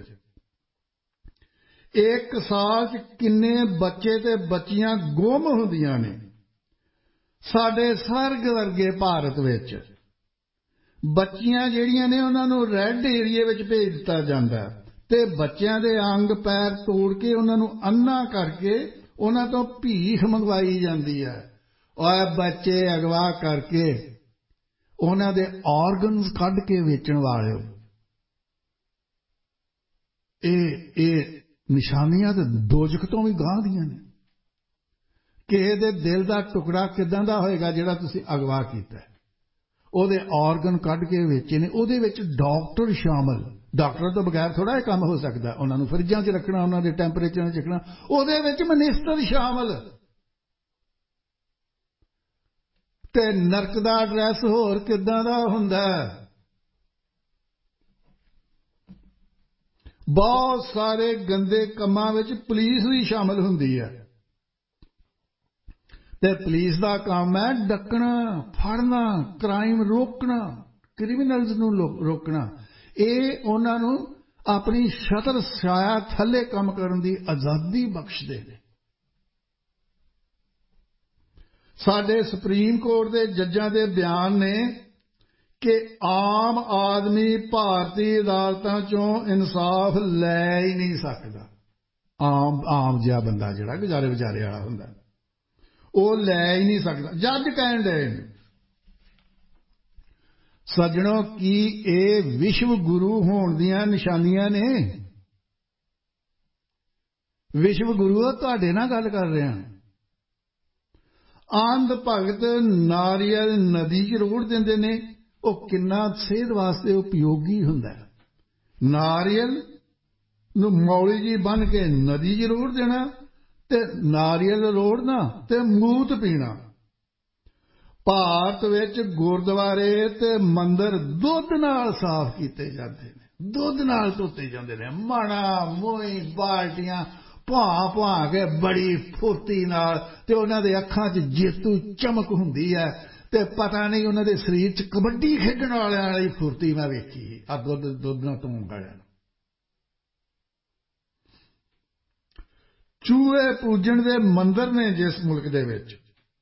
1 ਸਾਲ 'ਚ ਕਿੰਨੇ ਬੱਚੇ ਤੇ ਬੱਚੀਆਂ ਗੁੰਮ ਹੁੰਦੀਆਂ ਨੇ। ਸਾਡੇ ਸਵਰਗ ਵਰਗੇ ਭਾਰਤ ਵਿੱਚ ਬੱਚੀਆਂ ਜਿਹੜੀਆਂ ਨੇ ਉਹਨਾਂ ਨੂੰ ਰੈੱਡ ਏਰੀਏ ਵਿੱਚ ਭੇਜ ਦਿੱਤਾ ਜਾਂਦਾ ਤੇ ਬੱਚਿਆਂ ਦੇ ਅੰਗ ਪੈਰ ਤੋੜ ਕੇ ਉਹਨਾਂ ਨੂੰ ਅੰਨਾ ਕਰਕੇ ਉਹਨਾਂ ਤੋਂ ਭੀਖ ਮੰਗਵਾਈ ਜਾਂਦੀ ਹੈ। ਔਰ ਬੱਚੇ ਅਗਵਾ ਕਰਕੇ ਉਹਨਾਂ ਦੇ ਆਰਗਨਸ ਕੱਢ ਕੇ ਵੇਚਣ ਵਾਲਿਓ, ਇਹ ਨਿਸ਼ਾਨੀਆਂ ਤੇ ਦੋਜ਼ਖ ਤੋਂ ਵੀ ਗਾਂਹ ਦੀਆਂ ਨੇ। ਕਿਸੇ ਦੇ ਦਿਲ ਦਾ ਟੁਕੜਾ ਕਿੱਦਾਂ ਦਾ ਹੋਏਗਾ ਜਿਹੜਾ ਤੁਸੀਂ ਅਗਵਾ ਕੀਤਾ? ਉਹਦੇ ਆਰਗਨ ਕੱਢ ਕੇ ਵੇਚੇ ਨੇ। ਉਹਦੇ ਵਿੱਚ ਡਾਕਟਰ ਸ਼ਾਮਲ। ਡਾਕਟਰ ਤੋਂ ਬਗੈਰ ਥੋੜ੍ਹਾ ਇਹ ਕੰਮ ਹੋ ਸਕਦਾ। ਉਹਨਾਂ ਨੂੰ ਫਰਿੱਜਾਂ 'ਚ ਰੱਖਣਾ, ਉਹਨਾਂ ਦੇ ਟੈਂਪਰੇਚਰ 'ਚ ਰੱਖਣਾ। ਉਹਦੇ ਵਿੱਚ ਮਨਿਸਟਰ ਸ਼ਾਮਲ। ਤੇ ਨਰਕ ਦਾ ਐਡਰੈਸ ਹੋਰ ਕਿੱਦਾਂ ਦਾ ਹੁੰਦਾ? ਬਹੁਤ ਸਾਰੇ ਗੰਦੇ ਕੰਮਾਂ ਵਿੱਚ ਪੁਲਿਸ ਵੀ ਸ਼ਾਮਲ ਹੁੰਦੀ ਹੈ ਤੇ ਪੁਲਿਸ ਦਾ ਕੰਮ ਹੈ ਡੱਕਣਾ, ਫੜਨਾ, ਕ੍ਰਾਈਮ ਰੋਕਣਾ, ਕ੍ਰਿਮੀਨਲਸ ਨੂੰ ਰੋਕਣਾ। ਇਹ ਉਹਨਾਂ ਨੂੰ ਆਪਣੀ ਛਤਰ ਛਾਇਆ ਥੱਲੇ ਕੰਮ ਕਰਨ ਦੀ ਆਜ਼ਾਦੀ ਬਖਸ਼ਦੇ ਨੇ। ਸਾਡੇ ਸੁਪਰੀਮ ਕੋਰਟ ਦੇ ਜੱਜਾਂ ਦੇ ਬਿਆਨ ਨੇ ਕਿ ਆਮ ਆਦਮੀ ਭਾਰਤੀ ਅਦਾਲਤਾਂ 'ਚੋਂ ਇਨਸਾਫ ਲੈ ਹੀ ਨਹੀਂ ਸਕਦਾ। ਆਮ ਜਿਹਾ ਬੰਦਾ ਜਿਹੜਾ ਗੁਜ਼ਾਰੇ ਵਿਚਾਰੇ ਵਾਲਾ ਹੁੰਦਾ ਉਹ ਲੈ ਹੀ ਨਹੀਂ ਸਕਦਾ। ਜੱਜ ਕਹਿਣ ਡਏ ਨੇ। ਸੱਜਣੋ, ਕੀ ਇਹ ਵਿਸ਼ਵ ਗੁਰੂ ਹੋਣ ਦੀਆਂ ਨਿਸ਼ਾਨੀਆਂ ਨੇ? ਵਿਸ਼ਵ ਗੁਰੂ ਤੁਹਾਡੇ ਨਾਲ ਗੱਲ ਕਰ ਰਿਹਾ। ਅੰਧ ਭਗਤ ਨਾਰੀਅਲ ਨਦੀ 'ਚ ਰੋੜ ਦਿੰਦੇ ਨੇ। ਉਹ ਕਿੰਨਾ ਸਿਹਤ ਵਾਸਤੇ ਉਪਯੋਗੀ ਹੁੰਦਾ। ਨਾਰੀਅਲ ਨੂੰ ਮੌਲੀ ਜੀ ਬੰਨ੍ਹ ਕੇ ਨਦੀ 'ਚ ਰੋੜ ਦੇਣਾ ਤੇ ਨਾਰੀਅਲ ਰੋੜਨਾ ਤੇ ਮੂਤ ਪੀਣਾ। ਭਾਰਤ ਵਿੱਚ ਗੁਰਦੁਆਰੇ ਤੇ ਮੰਦਰ ਦੁੱਧ ਨਾਲ ਸਾਫ਼ ਕੀਤੇ ਜਾਂਦੇ ਨੇ, ਦੁੱਧ ਨਾਲ ਧੋਤੇ ਜਾਂਦੇ ਨੇ। ਮਾਣਾ ਮੋਈ ਬਾਲਟੀਆਂ ਭਾ ਕੇ ਬੜੀ ਫੁਰਤੀ ਨਾਲ, ਤੇ ਉਹਨਾਂ ਦੇ ਅੱਖਾਂ 'ਚ ਜੇਤੂ ਚਮਕ ਹੁੰਦੀ ਹੈ ਤੇ ਪਤਾ ਨਹੀਂ ਉਹਨਾਂ ਦੇ ਸਰੀਰ 'ਚ ਕਬੱਡੀ ਖੇਡਣ ਵਾਲਿਆਂ ਵਾਲੀ ਫੁਰਤੀ ਮੈਂ ਵੇਖੀ। ਆ ਦੁੱਧ ਨਾਲ ਧੋਣ ਵਾਲਿਆਂ ਨੂੰ। ਚੂਹੇ ਪੂਜਣ ਦੇ ਮੰਦਰ ਨੇ ਜਿਸ ਮੁਲਕ ਦੇ ਵਿੱਚ,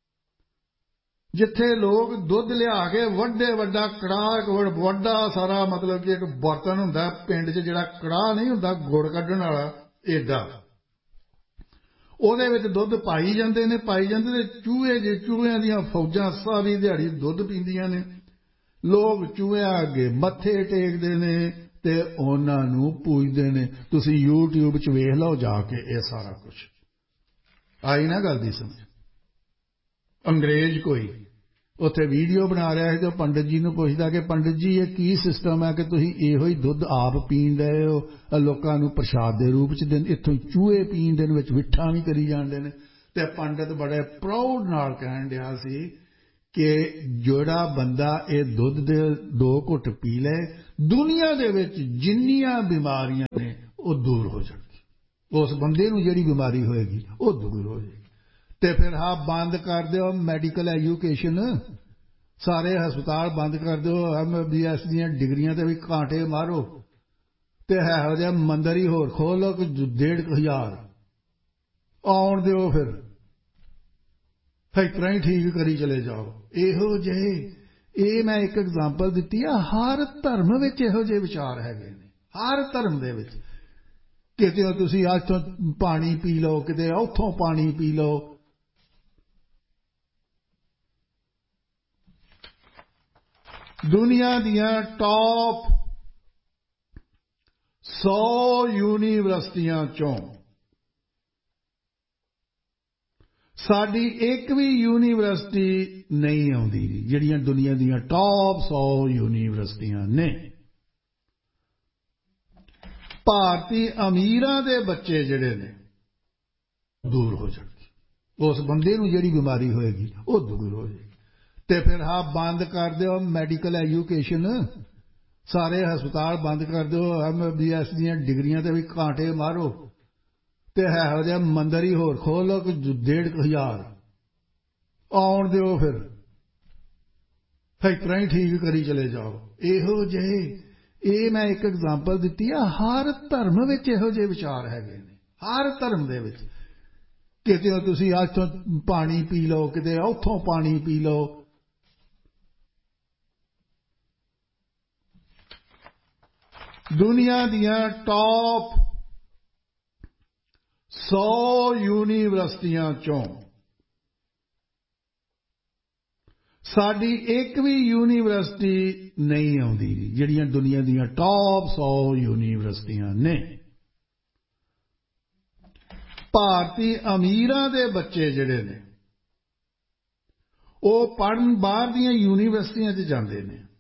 ਜਿੱਥੇ ਲੋਕ ਦੁੱਧ ਲਿਆ ਕੇ ਵੱਡਾ ਕੜਾਹ, ਵੱਡਾ ਸਾਰਾ ਮਤਲਬ ਕਿ ਇੱਕ ਬਰਤਨ ਹੁੰਦਾ ਪਿੰਡ 'ਚ ਜਿਹੜਾ ਕੜਾਹ ਨਹੀਂ ਹੁੰਦਾ ਗੁੜ ਕੱਢਣ ਵਾਲਾ ਏਡਾ, ਉਹਦੇ ਵਿੱਚ ਦੁੱਧ ਪਾਈ ਜਾਂਦੇ ਨੇ ਤੇ ਚੂਹਿਆਂ ਦੀਆਂ ਫੌਜਾਂ ਸਾਰੀ ਦਿਹਾੜੀ ਦੁੱਧ ਪੀਂਦੀਆਂ ਨੇ। ਲੋਕ ਚੂਹਿਆਂ ਅੱਗੇ ਮੱਥੇ ਟੇਕਦੇ ਨੇ ਤੇ ਉਹਨਾਂ ਨੂੰ ਪੂਜਦੇ ਨੇ। ਤੁਸੀਂ YouTube 'ਚ ਵੇਖ ਲਓ ਜਾ ਕੇ ਇਹ ਸਾਰਾ ਕੁਝ। ਆਈ ਨਾ ਗੱਲ ਦੀ ਸਮਝ? ਅੰਗਰੇਜ਼ ਕੋਈ ਉੱਥੇ ਵੀਡੀਓ ਬਣਾ ਰਿਹਾ ਹੈ ਤੇ ਪੰਡਿਤ ਜੀ ਨੂੰ ਪੁੱਛਦਾ ਕਿ ਪੰਡਿਤ ਜੀ ਇਹ ਕੀ ਸਿਸਟਮ ਹੈ ਕਿ ਤੁਸੀਂ ਇਹੋ ਹੀ ਦੁੱਧ ਆਪ ਪੀਣ ਰਹੇ ਹੋ, ਲੋਕਾਂ ਨੂੰ ਪ੍ਰਸ਼ਾਦ ਦੇ ਰੂਪ 'ਚ ਦਿੰਦੇ, ਇੱਥੋਂ ਚੂਹੇ ਪੀਣ ਦੇ ਵਿੱਚ ਵਿਠਾਂ ਵੀ ਕਰੀ ਜਾਂਦੇ ਨੇ। ਤੇ ਪੰਡਿਤ ਬੜੇ ਪ੍ਰਾਊਡ ਨਾਲ ਕਹਿਣ ਡਿਆ ਸੀ ਕਿ ਜਿਹੜਾ ਬੰਦਾ ਇਹ ਦੁੱਧ ਦੇ 2 ਘੁੱਟ ਪੀ ਲੈ, ਦੁਨੀਆ ਦੇ ਵਿੱਚ ਜਿੰਨੀਆਂ ਬਿਮਾਰੀਆਂ ਨੇ ਉਹ ਦੂਰ ਹੋ ਜਾਣਗੀਆਂ। ਉਸ ਬੰਦੇ ਨੂੰ ਜਿਹੜੀ ਬਿਮਾਰੀ ਹੋਏਗੀ ਉਹ ਦੂਰ ਹੋ ਜਾਏਗੀ। ਤੇ ਫਿਰ ਬੰਦ ਕਰ ਦਿਓ ਮੈਡੀਕਲ ਐਜੂਕੇਸ਼ਨ। ਸਾਰੇ ਹਸਪਤਾਲ ਬੰਦ ਕਰ ਦਿਓ, MBBS ਦੀਆਂ ਡਿਗਰੀਆਂ ਤੇ ਵੀ ਕਾਂਟੇ ਮਾਰੋ ਤੇ ਇਹੋ ਜਿਹਾ ਮੰਦਰ ਹੀ ਹੋਰ ਖੋਲ ਲਓ ਕਿ 1,500 ਆਉਣ ਦਿਓ, ਫਿਰ ਤਰ੍ਹਾਂ ਹੀ ਠੀਕ ਕਰੀ ਚਲੇ ਜਾਓ। ਇਹੋ ਜਿਹੇ, ਇਹ ਮੈਂ ਇੱਕ ਐਗਜ਼ਾਮਪਲ ਦਿੱਤੀ ਆ, ਹਰ ਧਰਮ ਵਿੱਚ ਇਹੋ ਜਿਹੇ ਵਿਚਾਰ ਹੈਗੇ ਨੇ, ਹਰ ਧਰਮ ਦੇ ਵਿੱਚ। ਕਿਤੇ ਤੁਸੀਂ ਅੱਜ ਤੋਂ ਪਾਣੀ ਪੀ ਲਓ, ਕਿਤੇ ਉੱਥੋਂ ਪਾਣੀ ਪੀ ਲਓ। ਦੁਨੀਆ ਦੀਆਂ ਟੌਪ 100 ਯੂਨੀਵਰਸਿਟੀਆਂ ਚੋਂ ਸਾਡੀ ਇੱਕ ਵੀ ਯੂਨੀਵਰਸਿਟੀ ਨਹੀਂ ਆਉਂਦੀ, ਜਿਹੜੀਆਂ ਦੁਨੀਆ ਦੀਆਂ ਟੌਪ 100 ਯੂਨੀਵਰਸਿਟੀਆਂ ਨੇ। ਭਾਰਤੀ ਅਮੀਰਾਂ ਦੇ ਬੱਚੇ ਜਿਹੜੇ ਨੇ ਦੂਰ ਹੋ ਜਾਣਗੇ, ਉਸ ਬੰਦੇ ਨੂੰ ਜਿਹੜੀ ਬਿਮਾਰੀ ਹੋਏਗੀ ਉਹ ਦੂਰ ਹੋ ਜਾਏਗੀ। ਤੇ ਫਿਰ ਹਾਂ ਬੰਦ ਕਰ ਦਿਓ ਮੈਡੀਕਲ ਐਜੂਕੇਸ਼ਨ, ਸਾਰੇ ਹਸਪਤਾਲ ਬੰਦ ਕਰ ਦਿਓ, MBBS ਦੀਆਂ ਡਿਗਰੀਆਂ ਤੇ ਵੀ ਕਾਂਟੇ ਮਾਰੋ ਤੇ ਇਹੋ ਜਿਹਾ ਮੰਦਰ ਹੀ ਹੋਰ ਖੋਲ ਲਓ ਕਿ 1,500 ਆਉਣ ਦਿਓ, ਫਿਰ ਤਰ੍ਹਾਂ ਹੀ ਠੀਕ ਕਰੀ ਚਲੇ ਜਾਓ। ਇਹੋ ਜਿਹੇ, ਇਹ ਮੈਂ ਇੱਕ ਐਗਜ਼ਾਮਪਲ ਦਿੱਤੀ ਆ, ਹਰ ਧਰਮ ਵਿੱਚ ਇਹੋ ਜਿਹੇ ਵਿਚਾਰ ਹੈਗੇ ਨੇ, ਹਰ ਧਰਮ ਦੇ ਵਿੱਚ। ਕਿਤੇ ਤੁਸੀਂ ਅੱਜ ਤੋਂ ਪਾਣੀ ਪੀ ਲਓ, ਕਿਤੇ ਉੱਥੋਂ ਪਾਣੀ ਪੀ ਲਓ। ਦੁਨੀਆ ਦੀਆਂ ਟੌਪ 100 ਯੂਨੀਵਰਸਿਟੀਆਂ ਚੋਂ ਸਾਡੀ ਇੱਕ ਵੀ ਯੂਨੀਵਰਸਿਟੀ ਨਹੀਂ ਆਉਂਦੀ, ਜਿਹੜੀਆਂ ਦੁਨੀਆ ਦੀਆਂ ਟੌਪ 100 ਯੂਨੀਵਰਸਿਟੀਆਂ ਨੇ। ਭਾਰਤੀ ਅਮੀਰਾਂ ਦੇ ਬੱਚੇ ਜਿਹੜੇ ਨੇ ਉਹ ਪੜ੍ਹਨ ਬਾਹਰ ਦੀਆਂ ਯੂਨੀਵਰਸਿਟੀਆਂ 'ਚ ਜਾਂਦੇ ਨੇ,